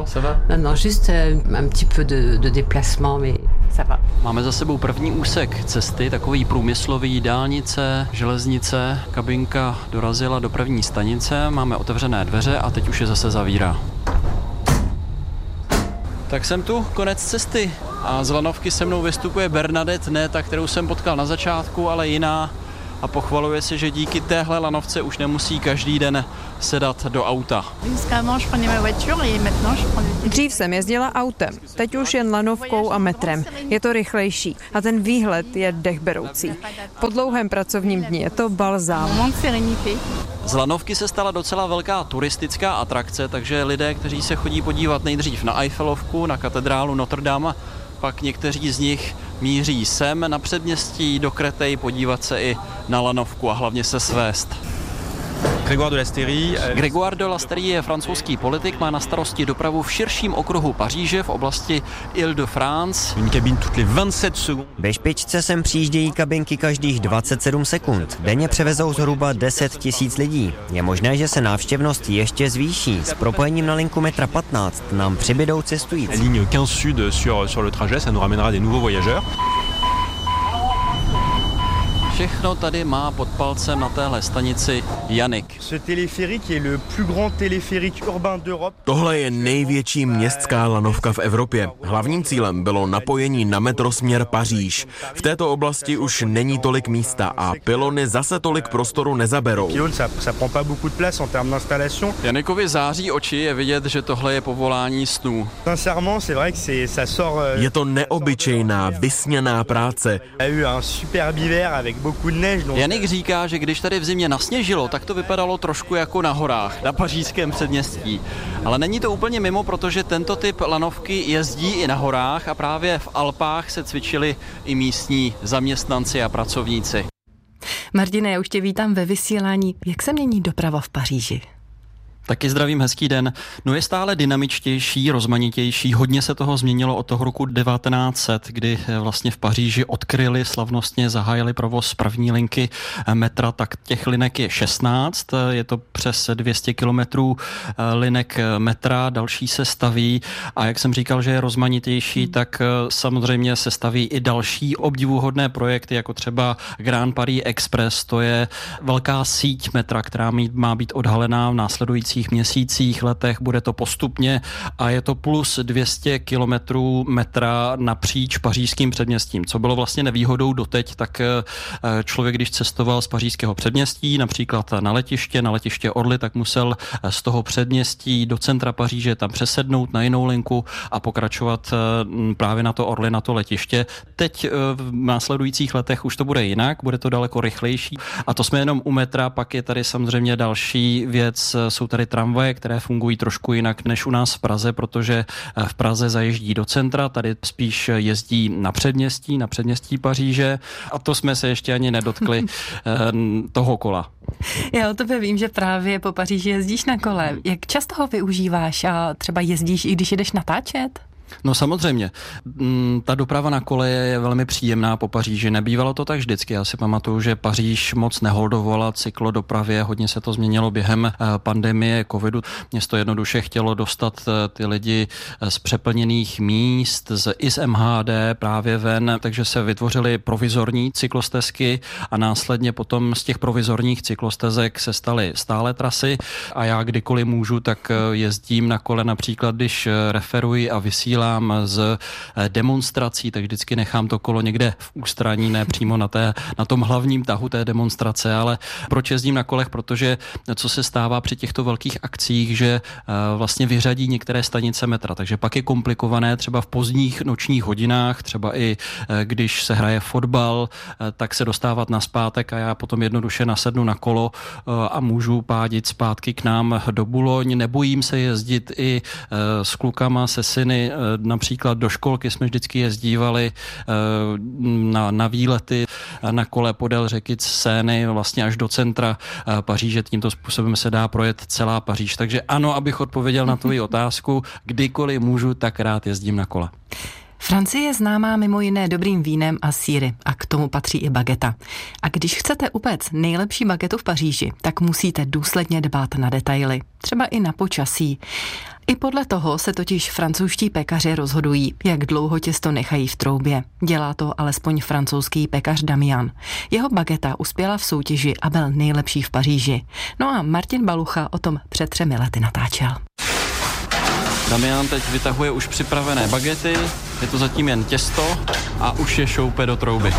Máme za sebou první úsek cesty, takový průmyslový, dálnice, železnice. Kabinka dorazila do první stanice, máme otevřené dveře a teď už je zase zavírá. Tak jsem tu, konec cesty. A z lanovky se mnou vystupuje Bernadette, ne ta, kterou jsem potkal na začátku, ale jiná. A pochvaluje se, že díky téhle lanovce už nemusí každý den sedat do auta. Dřív jsem jezdila autem, teď už jen lanovkou a metrem. Je to rychlejší a ten výhled je dechberoucí. Po dlouhém pracovním dni je to balzám. Z lanovky se stala docela velká turistická atrakce, takže lidé, kteří se chodí podívat nejdřív na Eiffelovku, na katedrálu Notre Dame, pak někteří z nich míří sem na předměstí do Créteil podívat se i na lanovku a hlavně se svést. Grégoire de Lasteyrie. Grégoire de Lasteyrie je francouzský politik, má na starosti dopravu v širším okruhu Paříže v oblasti Île-de-France. Ve špičce sem přijíždějí kabinky každých dvacet sedm sekund. Denně převezou zhruba deset tisíc lidí. Je možné, že se návštěvnost ještě zvýší. S propojením na linku metra patnáct nám přibydou cestující. Ligne quinze sud sur, sur le trajet, ça nous ramènera des nouveaux voyageurs. Všechno tady má pod palcem na téhle stanici Janik. Tohle je největší městská lanovka v Evropě. Hlavním cílem bylo napojení na metro směr Paříž. V této oblasti už není tolik místa a pylony zase tolik prostoru nezaberou. Janikovi září oči, je vidět, že tohle je povolání snů. Je to neobyčejná, vysněná práce. Janik říká, že když tady v zimě nasněžilo, tak to vypadalo trošku jako na horách, na pařížském předměstí. Ale není to úplně mimo, protože tento typ lanovky jezdí i na horách a právě v Alpách se cvičili i místní zaměstnanci a pracovníci. Martine, já už tě vítám ve vysílání. Jak se mění doprava v Paříži? Taky zdravím, hezký den. No je stále dynamičtější, rozmanitější. Hodně se toho změnilo od toho roku devatenáct set, kdy vlastně v Paříži odkryli, slavnostně zahájili provoz první linky metra, tak těch linek je šestnáct. Je to přes dvě stě kilometrů linek metra, další se staví. A jak jsem říkal, že je rozmanitější, tak samozřejmě se staví i další obdivuhodné projekty, jako třeba Grand Paris Express. To je velká síť metra, která má být odhalená v následující měsících, letech, bude to postupně a je to plus dvě stě kilometrů metra napříč pařížským předměstím. Co bylo vlastně nevýhodou doteď, tak člověk, když cestoval z pařížského předměstí, například na letiště, na letiště Orly, tak musel z toho předměstí do centra Paříže tam přesednout na jinou linku a pokračovat právě na to Orly, na to letiště. Teď v následujících letech už to bude jinak, bude to daleko rychlejší a to jsme jenom u metra, pak je tady samozřejmě další věc, jsou tady tramvaje, které fungují trošku jinak než u nás v Praze, protože v Praze zajíždí do centra, tady spíš jezdí na předměstí, na předměstí Paříže a to jsme se ještě ani nedotkli toho kola. Já o tebe vím, že právě po Paříži jezdíš na kole. Jak často ho využíváš a třeba jezdíš, i když jedeš natáčet? No samozřejmě. Ta doprava na kole je velmi příjemná po Paříži. Nebývalo to tak vždycky. Já si pamatuju, že Paříž moc neholdovala cyklodopravě. Hodně se to změnilo během pandemie covidu. Město jednoduše chtělo dostat ty lidi z přeplněných míst, z, i z M H D právě ven, takže se vytvořily provizorní cyklostezky a následně potom z těch provizorních cyklostezek se staly stále trasy a já kdykoliv můžu, tak jezdím na kole například, když referuji a vysílám z demonstrací, tak vždycky nechám to kolo někde v ústraní, ne přímo na, té, na tom hlavním tahu té demonstrace, ale proč jezdím na kolech? Protože co se stává při těchto velkých akcích, že vlastně vyřadí některé stanice metra, takže pak je komplikované třeba v pozdních nočních hodinách, třeba i když se hraje fotbal, tak se dostávat nazpátek a já potom jednoduše nasednu na kolo a můžu pádit zpátky k nám do Boulogne. Nebojím se jezdit i s klukama, se syny Například do školky jsme vždycky jezdívali na, na výlety na kole podél řeky Seiny vlastně až do centra Paříže. Tímto způsobem se dá projet celá Paříž. Takže ano, abych odpověděl na tvoji otázku, kdykoliv můžu, tak rád jezdím na kole. Francie je známá mimo jiné dobrým vínem a sýry a k tomu patří i bageta. A když chcete upéct nejlepší bagetu v Paříži, tak musíte důsledně dbát na detaily, třeba i na počasí. I podle toho se totiž francouzští pekaři rozhodují, jak dlouho těsto nechají v troubě. Dělá to alespoň francouzský pekař Damian. Jeho bageta uspěla v soutěži a byl nejlepší v Paříži. No a Martin Balucha o tom před třemi lety natáčel. Damian teď vytahuje už připravené bagety, je to zatím jen těsto a už je šoupe do trouby.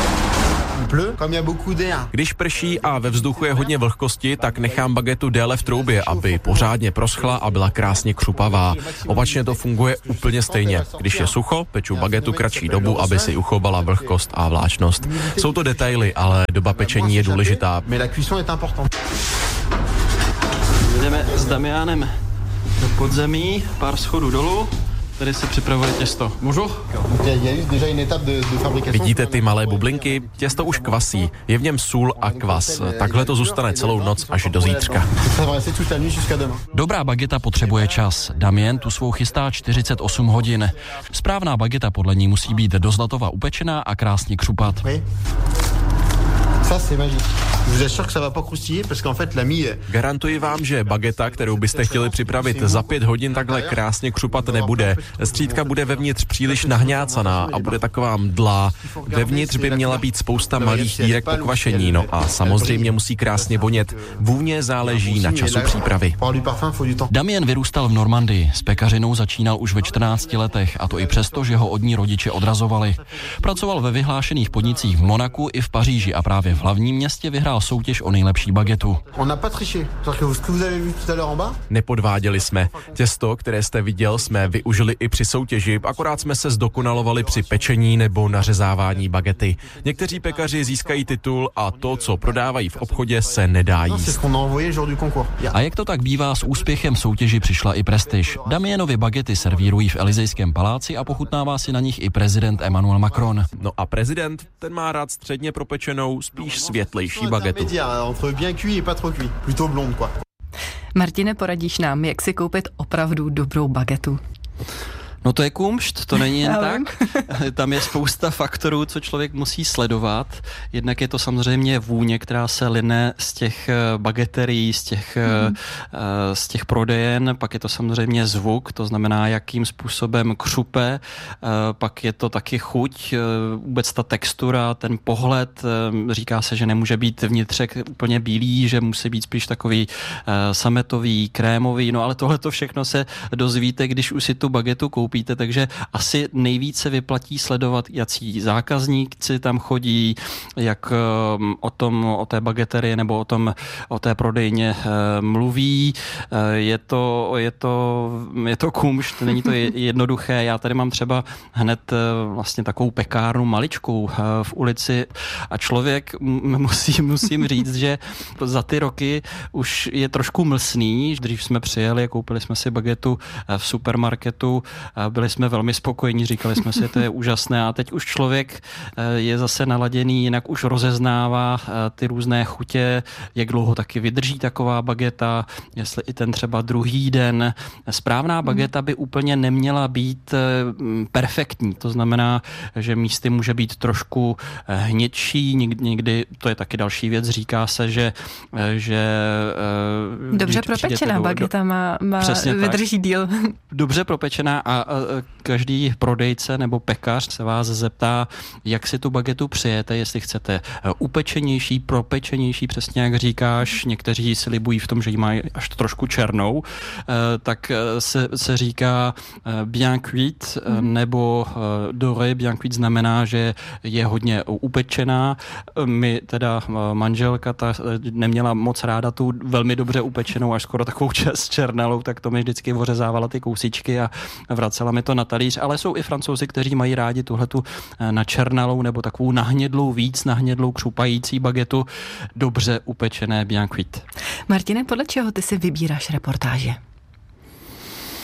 Když prší a ve vzduchu je hodně vlhkosti, tak nechám bagetu déle v troubě, aby pořádně proschla a byla krásně křupavá. Opačně to funguje úplně stejně. Když je sucho, peču bagetu kratší dobu, aby si uchovala vlhkost a vláčnost. Jsou to detaily, ale doba pečení je důležitá. Jdeme s Damianem do podzemí, pár schodů dolů. Tady se připravuje těsto. Můžu? Vidíte ty malé bublinky? Těsto už kvasí. Je v něm sůl a kvas. Takhle to zůstane celou noc až do zítřka. Dobrá bageta potřebuje čas. Damien tu svou chystá čtyřicet osm hodin. Správná bageta podle ní musí být do zlatova upečená a krásně křupat. Garantuji vám, že bageta, kterou byste chtěli připravit za pět hodin, takhle krásně křupat nebude. Střídka bude vevnitř příliš nahňácaná a bude taková mdlá. Vevnitř by měla být spousta malých dírek po kvašení, no a samozřejmě musí krásně vonět. Vůně záleží na času přípravy. Damien vyrůstal v Normandii. S pekařinou začínal už ve čtrnácti letech, a to i přesto, že ho od ní rodiče odrazovali. Pracoval ve vyhlášených podnicích v Monaku i v Paříži a právě v hlavním městě vyhrál soutěž o nejlepší bagetu. Nepodváděli jsme. Těsto, které jste viděl, jsme využili i při soutěži, akorát jsme se zdokonalovali při pečení nebo nařezávání bagety. Někteří pekaři získají titul a to, co prodávají v obchodě, se nedá jíst. A jak to tak bývá, s úspěchem soutěži přišla i prestiž. Damienovi bagety servírují v Elysejském paláci a pochutnává si na nich i prezident Emmanuel Macron. No a prezident, ten má rád středně propečenou, spíš světlejší bagetu. Martine, poradíš nám, jak si koupit opravdu dobrou bagetu? No to je kumšt, to není jen tak. Tam je spousta faktorů, co člověk musí sledovat. Jednak je to samozřejmě vůně, která se line z těch bageterií, z těch, mm. z těch prodejen. Pak je to samozřejmě zvuk, to znamená, jakým způsobem křupe. Pak je to taky chuť, vůbec ta textura, ten pohled. Říká se, že nemůže být vnitřek úplně bílý, že musí být spíš takový sametový, krémový. No ale tohle to všechno se dozvíte, když už si tu bagetu koupíte. Takže asi nejvíce vyplatí sledovat, jací zákazníci tam chodí, jak o tom, o té bageterii nebo o tom, o té prodejně mluví. Je to, je to, je to kumšt, není to jednoduché. Já tady mám třeba hned vlastně takovou pekárnu maličkou v ulici a člověk, musím, musím říct, že za ty roky už je trošku mlsný. Dřív jsme přijeli a koupili jsme si bagetu v supermarketu, byli jsme velmi spokojení, říkali jsme si, to je úžasné a teď už člověk je zase naladěný, jinak už rozeznává ty různé chutě, jak dlouho taky vydrží taková bageta, jestli i ten třeba druhý den. Správná bageta by úplně neměla být perfektní, to znamená, že místy může být trošku hnědší, někdy, to je taky další věc, říká se, že, že dobře propečená bageta má, má vydrží díl. Dobře propečená a každý prodejce nebo pekař se vás zeptá, jak si tu bagetu přijete, jestli chcete upečenější, propečenější, přesně jak říkáš, někteří si libují v tom, že ji mají až trošku černou, tak se, se říká bien cuit, nebo doré bien cuit znamená, že je hodně upečená. My teda manželka ta neměla moc ráda tu velmi dobře upečenou, až skoro takovou čes černalou, tak to mi vždycky ořezávala ty kousíčky a vracela mi to na talíř, ale jsou i Francouzi, kteří mají rádi tuhletu načernalou nebo takovou nahnědlou, víc nahnědlou, křupající bagetu, dobře upečené bien cuit. Martine, podle čeho ty si vybíráš reportáže?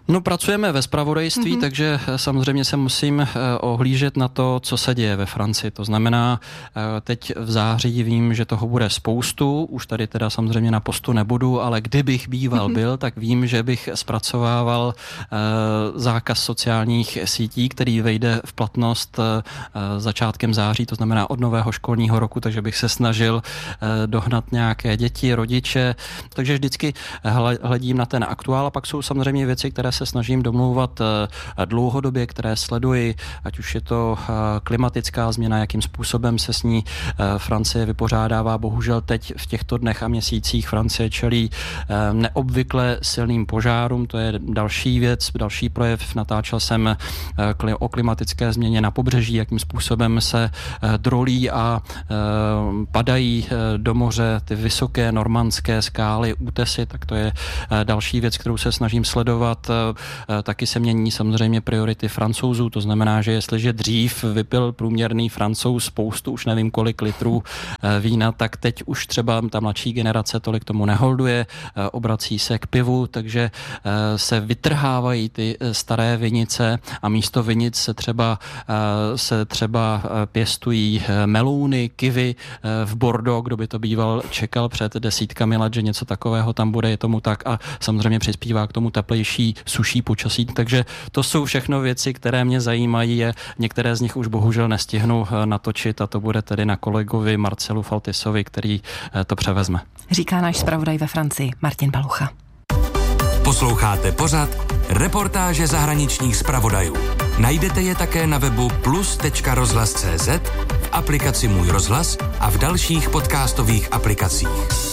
No, pracujeme ve zpravodajství, mm-hmm. takže samozřejmě se musím ohlížet na to, co se děje ve Francii. To znamená, teď v září vím, že toho bude spoustu, už tady teda samozřejmě na postu nebudu, ale kdybych býval mm-hmm. byl, tak vím, že bych zpracovával zákaz sociálních sítí, který vejde v platnost začátkem září, to znamená od nového školního roku, takže bych se snažil dohnat nějaké děti, rodiče, takže vždycky hledím na ten aktuál a pak jsou samozřejmě věci, které se snažím domlouvat dlouhodobě, které sleduji, ať už je to klimatická změna, jakým způsobem se s ní Francie vypořádává. Bohužel teď v těchto dnech a měsících Francie čelí neobvykle silným požárům, to je další věc, další projev. Natáčel jsem o klimatické změně na pobřeží, jakým způsobem se drolí a padají do moře ty vysoké normandské skály, útesy, tak to je další věc, kterou se snažím sledovat. Taky se mění samozřejmě priority Francouzů, to znamená, že jestliže dřív vypil průměrný Francouz spoustu, už nevím kolik litrů vína, tak teď už třeba ta mladší generace tolik tomu neholduje, obrací se k pivu, takže se vytrhávají ty staré vinice a místo vinic se třeba, se třeba pěstují melouny, kivy v Bordeaux, kdo by to býval čekal před desítkami let, že něco takového tam bude, je tomu tak a samozřejmě přispívá k tomu teplejší, suší počasí, takže to jsou všechno věci, které mě zajímají, je, některé z nich už bohužel nestihnu natočit a to bude tedy na kolegovi Marcelu Faltisovi, který to převezme. Říká náš zpravodaj ve Francii Martin Balucha. Posloucháte pořad Reportáže zahraničních zpravodajů. Najdete je také na webu plus tečka rozhlas tečka cé zet, v aplikaci Můj rozhlas a v dalších podcastových aplikacích.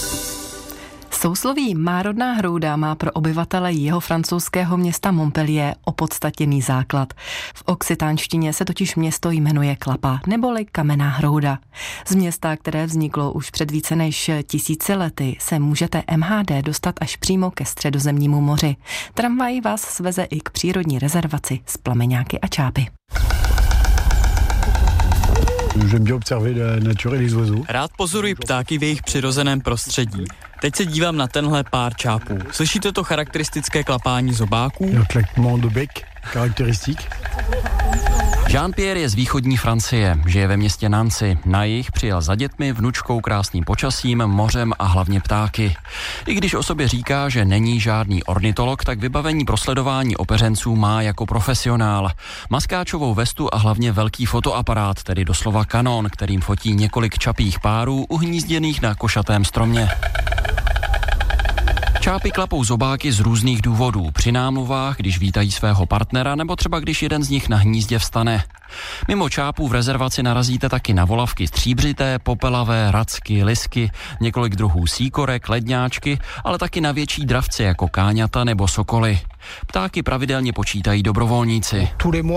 Sousloví Márodná hrouda má pro obyvatele jeho francouzského města Montpellier opodstatněný základ. V occitánštině se totiž město jmenuje Klapa, neboli Kamenná hrouda. Z města, které vzniklo už před více než tisíci lety, se můžete em há dé dostat až přímo ke Středozemnímu moři. Tramvaj vás sveze i k přírodní rezervaci s plameňáky a čápy. Rád pozoruji ptáky v jejich přirozeném prostředí. Teď se dívám na tenhle pár čápů. Slyšíte to charakteristické klapání zobáků? Jean-Pierre je z východní Francie, žije ve městě Nancy. Na jih přijel za dětmi, vnučkou, krásným počasím, mořem a hlavně ptáky. I když o sobě říká, že není žádný ornitolog, tak vybavení pro sledování opeřenců má jako profesionál. Maskáčovou vestu a hlavně velký fotoaparát, tedy doslova kanon, kterým fotí několik čapích párů uhnízděných na košatém stromě. Čápy klapou zobáky z různých důvodů. Při námluvách, když vítají svého partnera, nebo třeba když jeden z nich na hnízdě vstane. Mimo čápů v rezervaci narazíte taky na volavky stříbřité, popelavé, racky, lisky, několik druhů síkorek, ledňáčky, ale taky na větší dravce jako káňata nebo sokoly. Ptáky pravidelně počítají dobrovolníci.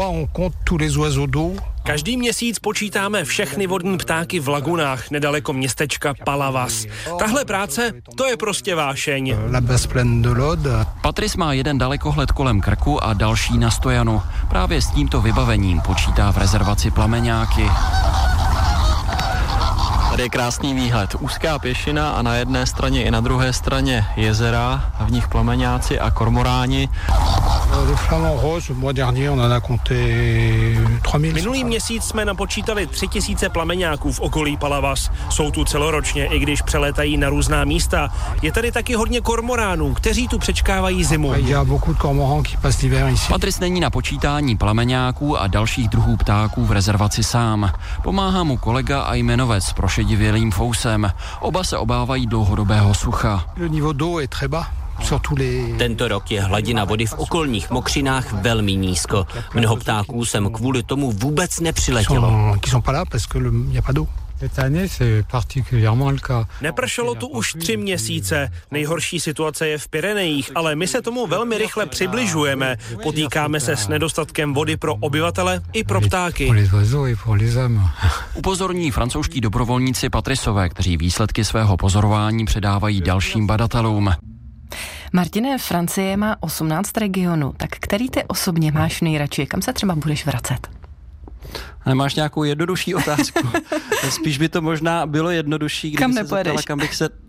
Každý měsíc počítáme všechny vodní ptáky v lagunách nedaleko městečka Palavas. Tahle práce, to je prostě vášeň. Patrice má jeden dalekohled kolem krku a další na stojanu. Právě s tímto vybavením počítá v rezervaci plameňáky. Tady je krásný výhled. Úzká pěšina a na jedné straně i na druhé straně jezera, a v nich plameňáci a kormoráni. Minulý měsíc jsme napočítali tři tisíce plameňáků v okolí Palavas. Jsou tu celoročně, i když přelétají na různá místa. Je tady taky hodně kormoránů, kteří tu přečkávají zimu. Patrice není na počítání plameňáků a dalších druhů ptáků v rezervaci sám. Pomáhá mu kolega a jmenovec prošedivělým fousem. Oba se obávají dlouhodobého sucha. Tento rok je hladina vody v okolních mokřinách velmi nízko. Mnoho ptáků sem kvůli tomu vůbec nepřiletělo. Nepršelo tu už tři měsíce. Nejhorší situace je v Pyrenejích, ale my se tomu velmi rychle přibližujeme. Potýkáme se s nedostatkem vody pro obyvatele i pro ptáky. Upozorní francouzští dobrovolníci Patricové, kteří výsledky svého pozorování předávají dalším badatelům. Martine, Francie má osmnáct regionů, tak který ty osobně máš nejradši? Kam se třeba budeš vracet? Nemáš nějakou jednodušší otázku? Spíš by to možná bylo jednodušší, kdyby kam se zeptala, kam bych se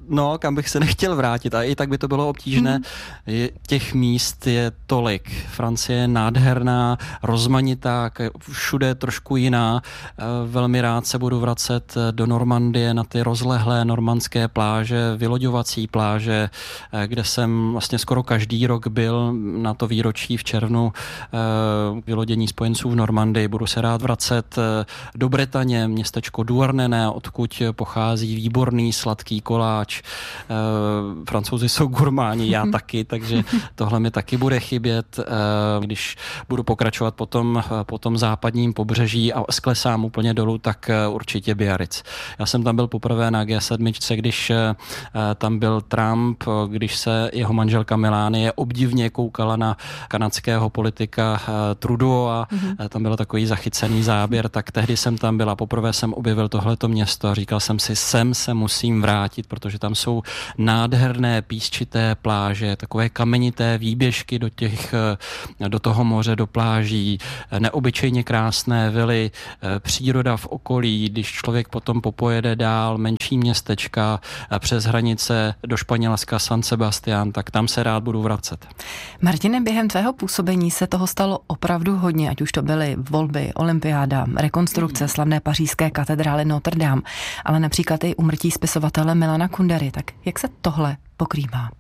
No, kam bych se nechtěl vrátit a i tak by to bylo obtížné. Hmm. Je, těch míst je tolik. Francie je nádherná, rozmanitá, všude trošku jiná. Velmi rád se budu vracet do Normandie na ty rozlehlé normandské pláže, vyloďovací pláže, kde jsem vlastně skoro každý rok byl na to výročí v červnu vylodění spojenců v Normandii. Budu se rád vracet do Bretaně, městečko Douarnenez, odkud pochází výborný sladký koláč. Francouzi jsou gurmáni, já taky, takže tohle mi taky bude chybět. Když budu pokračovat po tom, po tom západním pobřeží a sklesám úplně dolů, tak určitě Biarritz. Já jsem tam byl poprvé na G sedm, když tam byl Trump, když se jeho manželka Melanie obdivně koukala na kanadského politika Trudeau a mm-hmm. tam byl takový zachycený záběr, tak tehdy jsem tam byla. Poprvé jsem objevil tohleto město a říkal jsem si, sem se musím vrátit, protože tam jsou nádherné písčité pláže, takové kamenité výběžky do těch, do toho moře, do pláží, neobyčejně krásné vily, příroda v okolí, když člověk potom popojede dál, menší městečka přes hranice do Španělska, San Sebastián, tak tam se rád budu vracet. Martine, během tvého působení se toho stalo opravdu hodně, ať už to byly volby, olympiáda, rekonstrukce slavné pařížské katedrály Notre Dame, ale například i úmrtí spisovatele Milana Kundery. Tak jak se tohle pokrývá?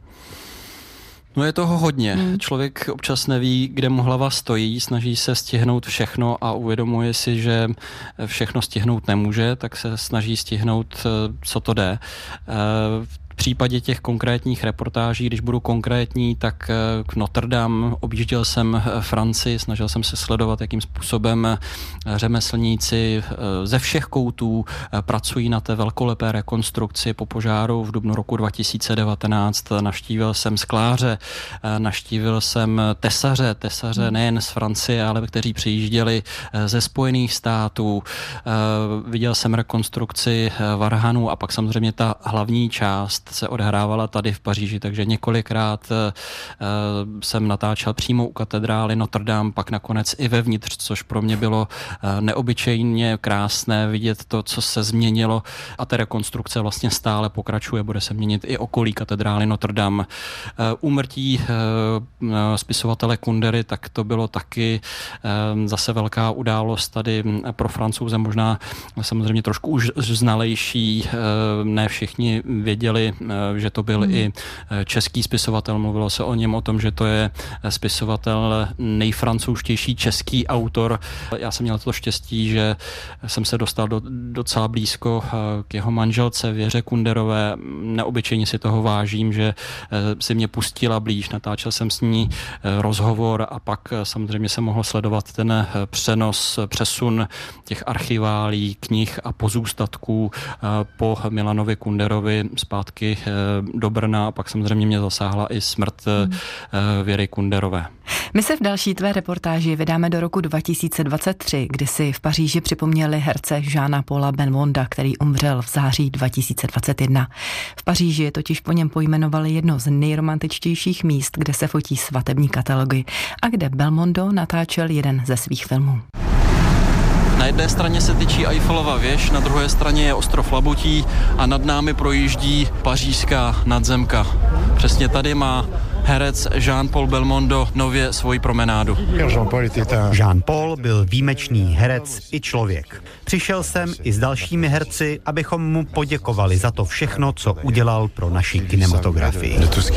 No je toho hodně. Hmm. Člověk občas neví, kde mu hlava stojí, snaží se stihnout všechno a uvědomuje si, že všechno stihnout nemůže, tak se snaží stihnout, co to jde. V případě těch konkrétních reportáží, když budu konkrétní, tak k Notre Dame objížděl jsem Francii, snažil jsem se sledovat, jakým způsobem řemeslníci ze všech koutů pracují na té velkolepé rekonstrukci po požáru v dubnu roku dva tisíce devatenáct. Navštívil jsem skláře, navštívil jsem tesaře, tesaře nejen z Francie, ale kteří přijížděli ze Spojených států. Viděl jsem rekonstrukci varhanů a pak samozřejmě ta hlavní část se odehrávala tady v Paříži, takže několikrát uh, jsem natáčel přímo u katedrály Notre Dame, pak nakonec i vevnitř, což pro mě bylo uh, neobyčejně krásné vidět to, co se změnilo a ta rekonstrukce vlastně stále pokračuje, bude se měnit i okolí katedrály Notre Dame. Uh, úmrtí uh, spisovatele Kundery, tak to bylo taky uh, zase velká událost tady pro Francouze, možná samozřejmě trošku už znalejší, uh, ne všichni věděli, že to byl hmm. i český spisovatel. Mluvilo se o něm o tom, že to je spisovatel nejfrancouzštější český autor. Já jsem měl to štěstí, že jsem se dostal do, docela blízko k jeho manželce Věře Kunderové. Neobyčejně si toho vážím, že si mě pustila blíž. Natáčel jsem s ní rozhovor a pak samozřejmě jsem mohl sledovat ten přenos, přesun těch archiválí, knih a pozůstatků po Milanovi Kunderovi zpátky do Brna a pak samozřejmě mě zasáhla i smrt hmm. Věry Kunderové. My se v další tvé reportáži vydáme do roku dva tisíce dvacet tři, kdy si v Paříži připomněli herce Jeana Paula Belmonda, který umřel v září dva tisíce dvacet jedna. V Paříži totiž po něm pojmenovali jedno z nejromantičtějších míst, kde se fotí svatební katalogy a kde Belmondo natáčel jeden ze svých filmů. Na jedné straně se tyčí Eiffelova věž, na druhé straně je ostrov Labutí a nad námi projíždí pařížská nadzemka. Přesně tady má herec Jean-Paul Belmondo nově svoji promenádu. Jean-Paul byl výjimečný herec i člověk. Přišel jsem i s dalšími herci, abychom mu poděkovali za to všechno, co udělal pro naši kinematografii.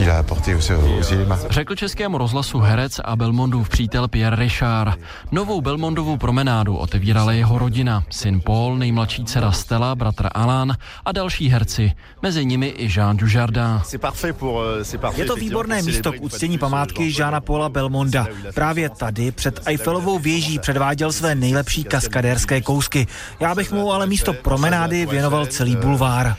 Řekl Českému rozhlasu herec a Belmondův přítel Pierre Richard. Novou Belmondovu promenádu otevírala jeho rodina, syn Paul, nejmladší dcera Stella, bratr Alain a další herci, mezi nimi i Jean Dujardin. Je to výborné místo k uctění památky Jeana Paula Belmonda. Právě tady před Eiffelovou věží předváděl své nejlepší kaskadérské kousky. Já bych mu ale místo promenády věnoval celý bulvár.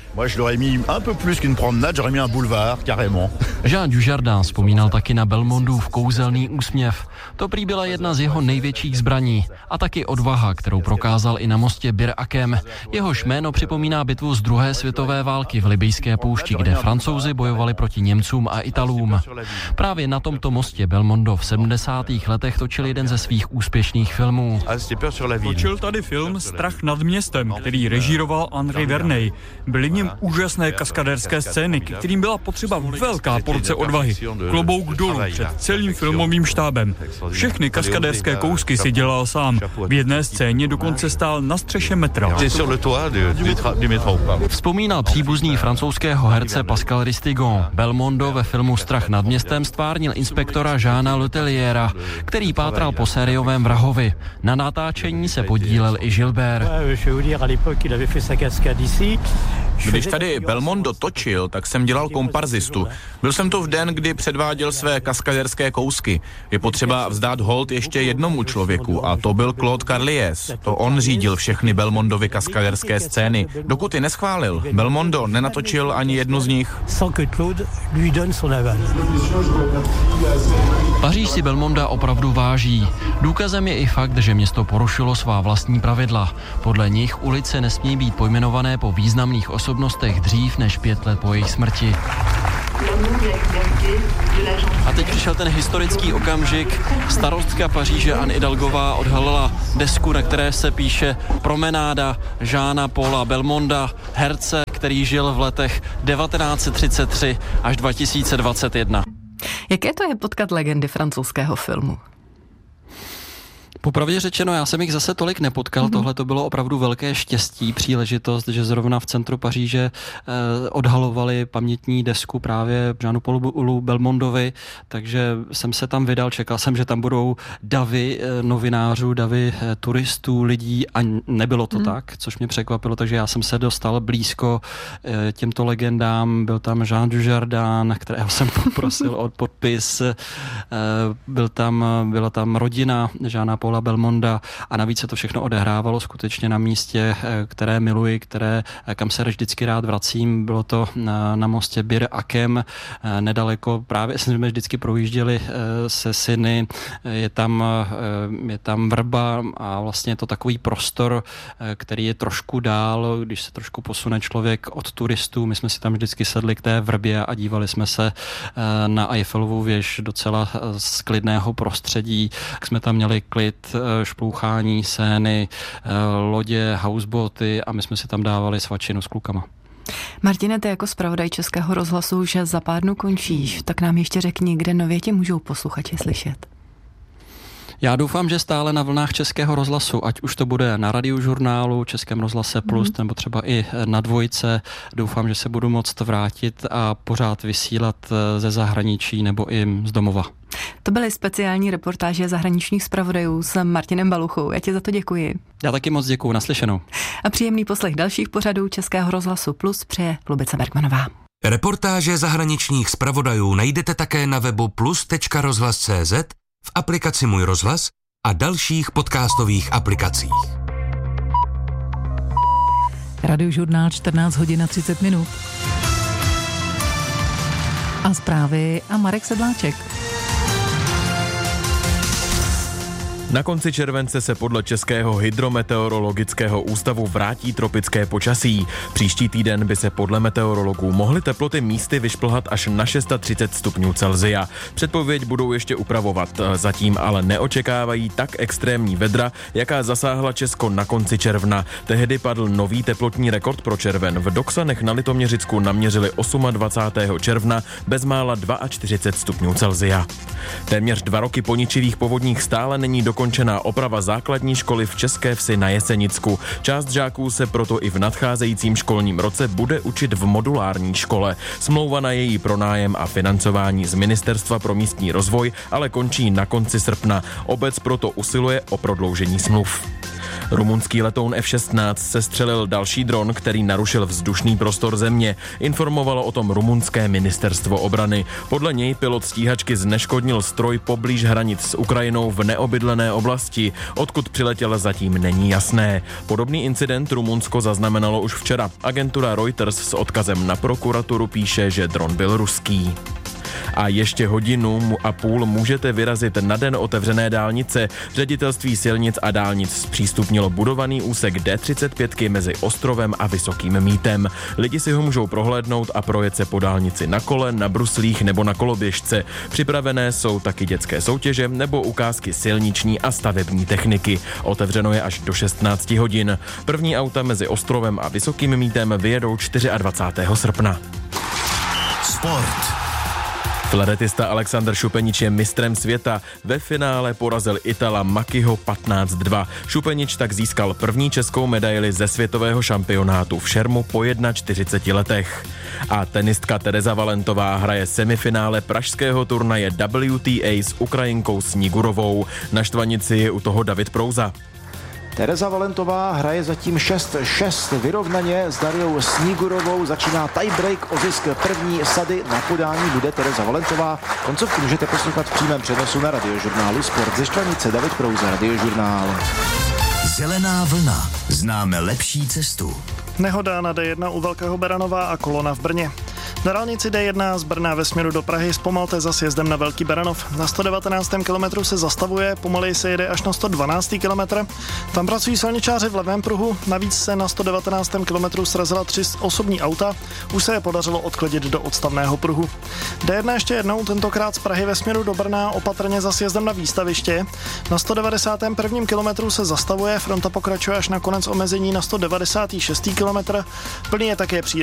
Jean Dujardin vzpomínal taky na Belmondův kouzelný úsměv. To prý byla jedna z jeho největších zbraní a taky odvaha, kterou prokázal i na mostě Bir Hakeim. Jehož jméno připomíná bitvu z druhé světové války v Libyjské poušti, kde Francouzi bojovali proti Němcům a Italům. Právě na tomto mostě Belmondo v sedmdesátých letech točil jeden ze svých úspěšných filmů. Točil tady film Strach nad městem, který režíroval Andrej Verney. Byly v něm úžasné kaskadérské scény, kterým byla potřeba velká porce odvahy. Klobouk dolů před celým filmovým štábem. Všechny kaskadérské kousky si dělal sám. V jedné scéně dokonce stál na střeše metra. Vzpomínal příbuzný francouzského herce Pascal Ristigon. Belmondo ve filmu Strach nad městem stvárnil inspektora Jeana Letelliera, který pátral po sériovém vrahovi. Na natáčení se podílel i Gilbert. Když tady Belmondo točil, tak jsem dělal komparzistu. Byl jsem to v den, kdy předváděl své kaskadérské kousky. Je potřeba vzdát hold ještě jednomu člověku a to byl Claude Carliez. To on řídil všechny Belmondovy kaskadérské scény. Dokud je neschválil, Belmondo nenatočil ani jednu z nich. Paříž si Belmonda opravdu váží. Důkazem je i fakt, že město porušilo svá vlastní pravidla. Podle nich ulice nesmí být pojmenované po významných osobnostech dřív než pět let po jejich smrti. A teď přišel ten historický okamžik. Starostka Paříže Anne Hidalgová odhalila desku, na které se píše Promenáda Jeana Paula Belmonda, herce, který žil v letech devatenáct set třicet tři až dva tisíce dvacet jedna. Jaké to je potkat legendy francouzského filmu? Popravdě řečeno, já jsem jich zase tolik nepotkal, mm-hmm. Tohle to bylo opravdu velké štěstí, příležitost, že zrovna v centru Paříže eh, odhalovali pamětní desku právě Jeanu Paulu Belmondovi, takže jsem se tam vydal, čekal jsem, že tam budou davy eh, novinářů, davy eh, turistů, lidí a nebylo to mm. tak, což mě překvapilo, takže já jsem se dostal blízko eh, těmto legendám, byl tam Jean Dujardin, kterého jsem poprosil o podpis, eh, byl tam, byla tam rodina Jeana Paula Belmonda a navíc se to všechno odehrávalo skutečně na místě, které miluji, které, kam se vždycky rád vracím. Bylo to na, na mostě Bir Akem, nedaleko, právě jsme vždycky projížděli se syny, je tam, je tam vrba a vlastně je to takový prostor, který je trošku dál, když se trošku posune člověk od turistů. My jsme si tam vždycky sedli k té vrbě a dívali jsme se na Eiffelovu věž docela z klidného prostředí. Jsme tam měli klid, šplouchání, scény, lodě, houseboaty a my jsme si tam dávali svačinu s klukama. Martine, ty jako zpravodaj Českého rozhlasu, že za pár dnů končíš, tak nám ještě řekni, kde nově tě můžou posluchači slyšet. Já doufám, že stále na vlnách Českého rozhlasu, ať už to bude na Radiožurnálu, Českém rozhlase Plus, mm. nebo třeba i na Dvojce. Doufám, že se budu moct vrátit a pořád vysílat ze zahraničí nebo i z domova. To byly speciální reportáže zahraničních zpravodajů s Martinem Baluchou. Já ti za to děkuji. Já taky moc děkuji, naslyšenou. A příjemný poslech dalších pořadů Českého rozhlasu Plus přeje Lubice Bergmanová. Reportáže zahraničních zpravodajů najdete také na webu plus tečka rozhlas tečka cé zet, v aplikaci Můj rozhlas a dalších podcastových aplikacích. Radiožurnál čtrnáct hodin a třicet minut. A zprávy a Marek Sedláček. Na konci července se podle Českého hydrometeorologického ústavu vrátí tropické počasí. Příští týden by se podle meteorologů mohly teploty místy vyšplhat až na třicet šest stupňů Celsia. Předpověď budou ještě upravovat, zatím ale neočekávají tak extrémní vedra, jaká zasáhla Česko na konci června. Tehdy padl nový teplotní rekord pro červen. V Doksanech na Litoměřicku naměřili dvacátého osmého června bezmála čtyřicet dva stupňů Celsia. Téměř dva roky po ničivých povodních stále není dokončená oprava základní školy v České Vsi na Jesenicku. Část žáků se proto i v nadcházejícím školním roce bude učit v modulární škole. Smlouva na její pronájem a financování z Ministerstva pro místní rozvoj ale končí na konci srpna. Obec proto usiluje o prodloužení smluv. Rumunský letoun F šestnáct sestřelil další dron, který narušil vzdušný prostor země. Informovalo o tom rumunské ministerstvo obrany. Podle něj pilot stíhačky zneškodnil stroj poblíž hranic s Ukrajinou v neobydlené oblasti. Odkud přiletěl, zatím není jasné. Podobný incident Rumunsko zaznamenalo už včera. Agentura Reuters s odkazem na prokuraturu píše, že dron byl ruský. A ještě hodinu a půl můžete vyrazit na den otevřené dálnice. Ředitelství silnic a dálnic zpřístupnilo budovaný úsek D třicet pět mezi Ostrovem a Vysokým Mítem. Lidi si ho můžou prohlédnout a projet se po dálnici na kole, na bruslích nebo na koloběžce. Připravené jsou taky dětské soutěže nebo ukázky silniční a stavební techniky. Otevřeno je až do šestnáct hodin. První auta mezi Ostrovem a Vysokým Mítem vyjedou dvacátého čtvrtého srpna. Sport. Flaretista Alexander Šupenič je mistrem světa. Ve finále porazil Itala Makiho patnáct dva. Šupenič tak získal první českou medaili ze světového šampionátu v šermu po čtyřiceti jedna letech. A tenistka Tereza Valentová hraje semifinále pražského turnaje W T A s Ukrajinkou Snigurovou. Na štvanici je u toho David Prouza. Tereza Valentová hraje zatím šest šest vyrovnaně s Dariou Snigurovou. Začíná tiebreak o zisk první sady. Na podání bude Tereza Valentová. Koncovku můžete poslouchat v přímém přenosu na Radiožurnálu Sport. Ze Štvanice David Prouza, Radiožurnál. Zelená vlna. Známe lepší cestu. Nehoda na D jedna u Velkého Beranova a kolona v Brně. Na dálnici D jedna z Brna ve směru do Prahy zpomalte za sjezdem na Velký Beranov. Na sto devatenáctém kilometru se zastavuje, pomaleji se jede až na sto dvanáctém kilometr. Tam pracují silničáři v levém pruhu, navíc se na sto devatenáctém kilometru srazila tři osobní auta, už se je podařilo odklidit do odstavného pruhu. D jedna ještě jednou, tentokrát z Prahy ve směru do Brna, opatrně za sjezdem na výstaviště. Na sto devadesátém prvním kilometru se zastavuje, fronta pokračuje až na konec omezení na sto devadesátém šestém kilometr. Plný je také příjem